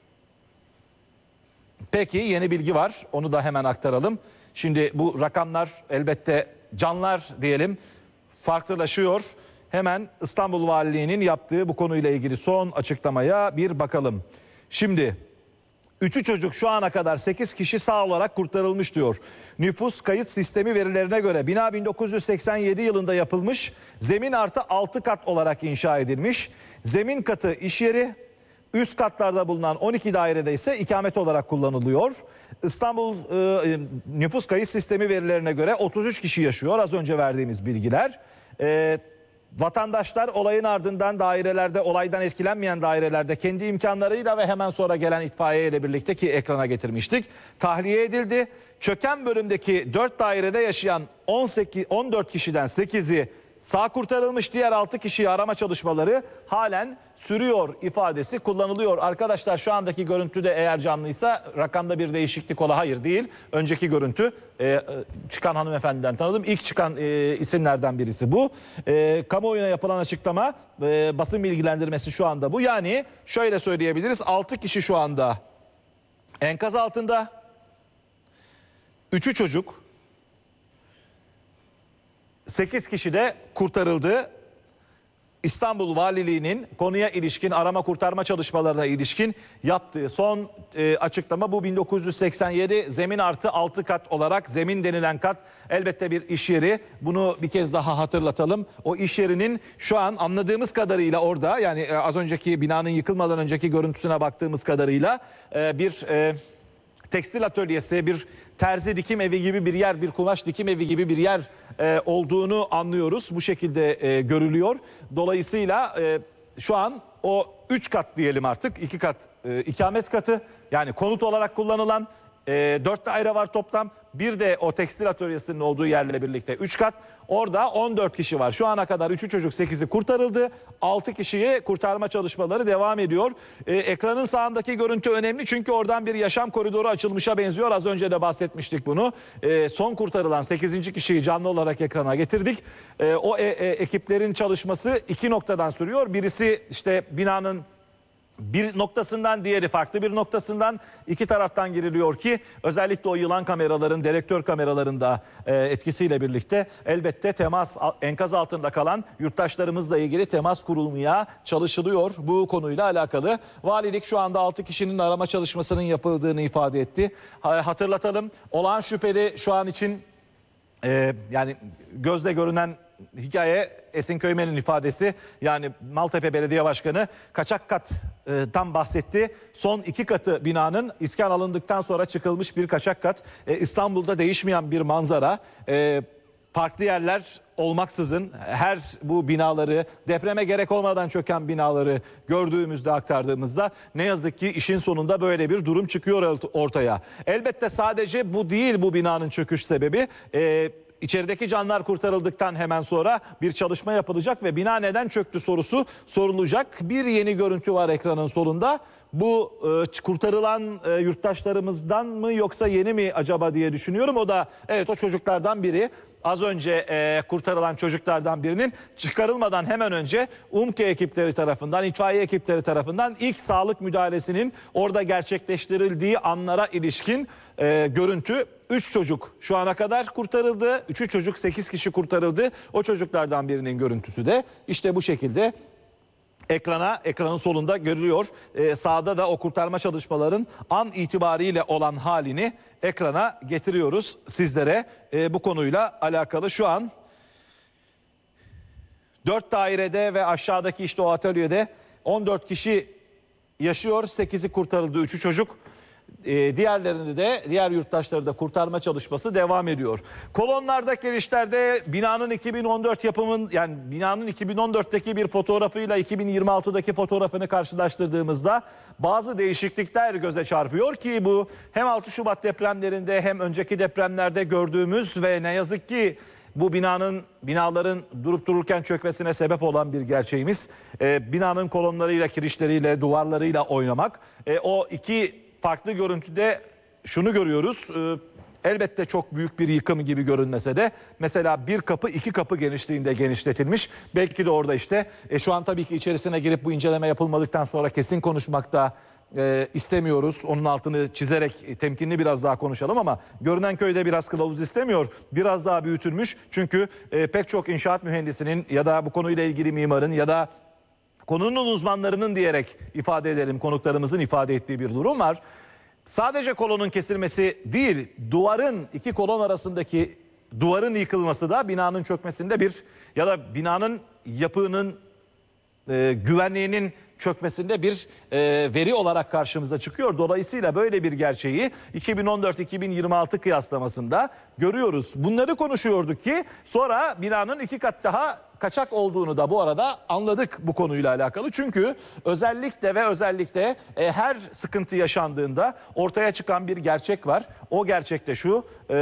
Peki, yeni bilgi var. Onu da hemen aktaralım. Şimdi bu rakamlar elbette canlar diyelim farklılaşıyor. Hemen İstanbul Valiliği'nin yaptığı bu konuyla ilgili son açıklamaya bir bakalım. Şimdi üçü çocuk, şu ana kadar sekiz kişi sağ olarak kurtarılmış diyor. Nüfus kayıt sistemi verilerine göre bina bin dokuz yüz seksen yedi yılında yapılmış. Zemin artı altı kat olarak inşa edilmiş. Zemin katı iş yeri, üst katlarda bulunan on iki dairede ise ikamet olarak kullanılıyor. İstanbul e, nüfus kayıt sistemi verilerine göre otuz üç kişi yaşıyor, az önce verdiğimiz bilgiler. E, vatandaşlar olayın ardından dairelerde, olaydan etkilenmeyen dairelerde kendi imkanlarıyla ve hemen sonra gelen itfaiye ile birlikte, ki ekrana getirmiştik, tahliye edildi. Çöken bölümdeki dört dairede yaşayan on sekiz, on dört kişiden sekizi Sağ kurtarılmış diğer altı kişiyi arama çalışmaları halen sürüyor ifadesi kullanılıyor. Arkadaşlar şu andaki görüntüde eğer canlıysa rakamda bir değişiklik ola, hayır değil. Önceki görüntü e, çıkan hanımefendiden tanıdım. İlk çıkan e, isimlerden birisi bu. E, kamuoyuna yapılan açıklama, e, basın bilgilendirmesi şu anda bu. Yani şöyle söyleyebiliriz, altı kişi şu anda enkaz altında, üçü çocuk, sekiz kişi de kurtarıldı. İstanbul Valiliği'nin konuya ilişkin arama kurtarma çalışmalarına ilişkin yaptığı son e, açıklama bu. bin dokuz yüz seksen yedi zemin artı altı kat olarak, zemin denilen kat elbette bir iş yeri. Bunu bir kez daha hatırlatalım. O iş yerinin şu an anladığımız kadarıyla orada, yani e, az önceki binanın yıkılmadan önceki görüntüsüne baktığımız kadarıyla e, bir e, tekstil atölyesi, bir terzi dikim evi gibi bir yer, bir kumaş dikim evi gibi bir yer e, olduğunu anlıyoruz. Bu şekilde e, görülüyor. Dolayısıyla e, şu an o üç kat diyelim artık, iki kat e, ikamet katı, yani konut olarak kullanılan e, dört daire var toplam. Bir de o tekstil atölyesinin olduğu yerle birlikte üç kat. Orada on dört kişi var. Şu ana kadar üçü çocuk, sekizi kurtarıldı. altı kişiyi kurtarma çalışmaları devam ediyor. Ee, ekranın sağındaki görüntü önemli çünkü oradan bir yaşam koridoru açılmışa benziyor. Az önce de bahsetmiştik bunu. Ee, son kurtarılan sekizinci kişiyi canlı olarak ekrana getirdik. Ee, o e, e, ekiplerin çalışması iki noktadan sürüyor. Birisi işte binanın bir noktasından, diğeri farklı bir noktasından, iki taraftan giriliyor ki özellikle o yılan kameraların, dedektör kameralarında e, etkisiyle birlikte elbette temas, enkaz altında kalan yurttaşlarımızla ilgili temas kurulmaya çalışılıyor bu konuyla alakalı. Valilik şu anda altı kişinin arama çalışmasının yapıldığını ifade etti. Ha, hatırlatalım, olağan şüpheli şu an için e, yani gözle görünen hikaye Esin Köymen'in ifadesi, yani Maltepe Belediye Başkanı kaçak kattan bahsetti. Son iki katı binanın iskan alındıktan sonra çıkılmış bir kaçak kat. Ee, İstanbul'da değişmeyen bir manzara. Ee, farklı yerler olmaksızın her bu binaları, depreme gerek olmadan çöken binaları gördüğümüzde, aktardığımızda ne yazık ki işin sonunda böyle bir durum çıkıyor ortaya. Elbette sadece bu değil bu binanın çöküş sebebi. Ee, İçerideki canlar kurtarıldıktan hemen sonra bir çalışma yapılacak ve bina neden çöktü sorusu sorulacak. Bir yeni görüntü var ekranın solunda. Bu e, kurtarılan e, yurttaşlarımızdan mı yoksa yeni mi acaba diye düşünüyorum. O da evet, o çocuklardan biri. Az önce e, kurtarılan çocuklardan birinin çıkarılmadan hemen önce UMKE ekipleri tarafından, itfaiye ekipleri tarafından ilk sağlık müdahalesinin orada gerçekleştirildiği anlara ilişkin e, görüntü. üç çocuk şu ana kadar kurtarıldı. üçü çocuk, sekiz kişi kurtarıldı. O çocuklardan birinin görüntüsü de işte bu şekilde ekrana, ekranın solunda görülüyor. Ee, sağda da o kurtarma çalışmaların an itibariyle olan halini ekrana getiriyoruz sizlere. Ee, bu konuyla alakalı şu an dört dairede ve aşağıdaki işte o atölyede on dört kişi yaşıyor. sekizi kurtarıldı, üçü çocuk. Ee, diğerlerini de, diğer yurttaşları da kurtarma çalışması devam ediyor. Kolonlardaki girişlerde binanın iki bin on dört yapımın, yani binanın iki bin on dörtteki bir fotoğrafıyla iki bin yirmi altıdaki fotoğrafını karşılaştırdığımızda bazı değişiklikler göze çarpıyor ki bu hem altı Şubat depremlerinde hem önceki depremlerde gördüğümüz ve ne yazık ki bu binanın, binaların durup dururken çökmesine sebep olan bir gerçeğimiz. Ee, binanın kolonlarıyla, kirişleriyle, duvarlarıyla oynamak. Ee, o iki farklı görüntüde şunu görüyoruz. Ee, elbette çok büyük bir yıkım gibi görünmese de mesela bir kapı iki kapı genişliğinde genişletilmiş. Belki de orada işte e, şu an tabii ki içerisine girip bu inceleme yapılmadıktan sonra kesin konuşmakta e, istemiyoruz. Onun altını çizerek e, temkinli biraz daha konuşalım ama görünen köyde biraz kılavuz istemiyor. Biraz daha büyütülmüş. Çünkü e, pek çok inşaat mühendisinin ya da bu konuyla ilgili mimarın ya da konunun uzmanlarının diyerek ifade edelim, konuklarımızın ifade ettiği bir durum var. Sadece kolonun kesilmesi değil, duvarın, iki kolon arasındaki duvarın yıkılması da binanın çökmesinde bir ya da binanın yapının e, güvenliğinin çökmesinde bir e, veri olarak karşımıza çıkıyor. Dolayısıyla böyle bir gerçeği iki bin on dört iki bin yirmi altı kıyaslamasında görüyoruz. Bunları konuşuyorduk ki sonra binanın iki kat daha kaçak olduğunu da bu arada anladık bu konuyla alakalı. Çünkü özellikle ve özellikle e, her sıkıntı yaşandığında ortaya çıkan bir gerçek var. O gerçek de şu: e,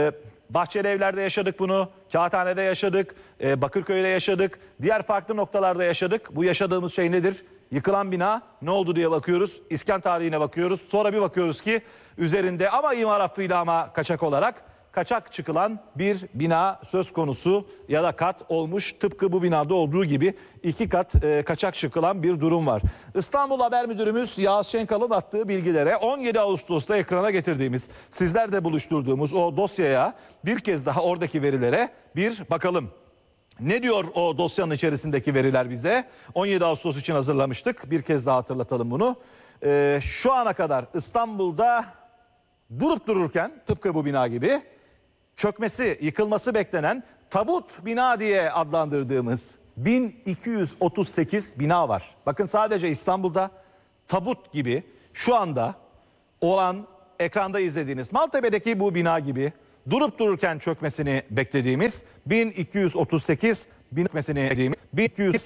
Bahçeli Evler'de yaşadık bunu, Kağıthane'de yaşadık, e, Bakırköy'de yaşadık, diğer farklı noktalarda yaşadık. Bu yaşadığımız şey nedir? Yıkılan bina ne oldu diye bakıyoruz. İskan tarihine bakıyoruz. Sonra bir bakıyoruz ki üzerinde ama imar affıyla ama kaçak olarak kaçak çıkılan bir bina söz konusu ya da kat olmuş. Tıpkı bu binada olduğu gibi iki kat e, kaçak çıkılan bir durum var. İstanbul Haber Müdürümüz Yağız Şenkal'ın attığı bilgilere on yedi Ağustos'ta ekrana getirdiğimiz, sizler de buluşturduğumuz o dosyaya bir kez daha oradaki verilere bir bakalım. Ne diyor o dosyanın içerisindeki veriler bize? on yedi Ağustos için hazırlamıştık. Bir kez daha hatırlatalım bunu. Ee, şu ana kadar İstanbul'da durup dururken tıpkı bu bina gibi çökmesi, yıkılması beklenen tabut bina diye adlandırdığımız bin iki yüz otuz sekiz bina var. Bakın sadece İstanbul'da tabut gibi şu anda olan, ekranda izlediğiniz Maltepe'deki bu bina gibi durup dururken çökmesini beklediğimiz bin iki yüz otuz sekiz bin çökmesini beklediğimiz bin iki yüz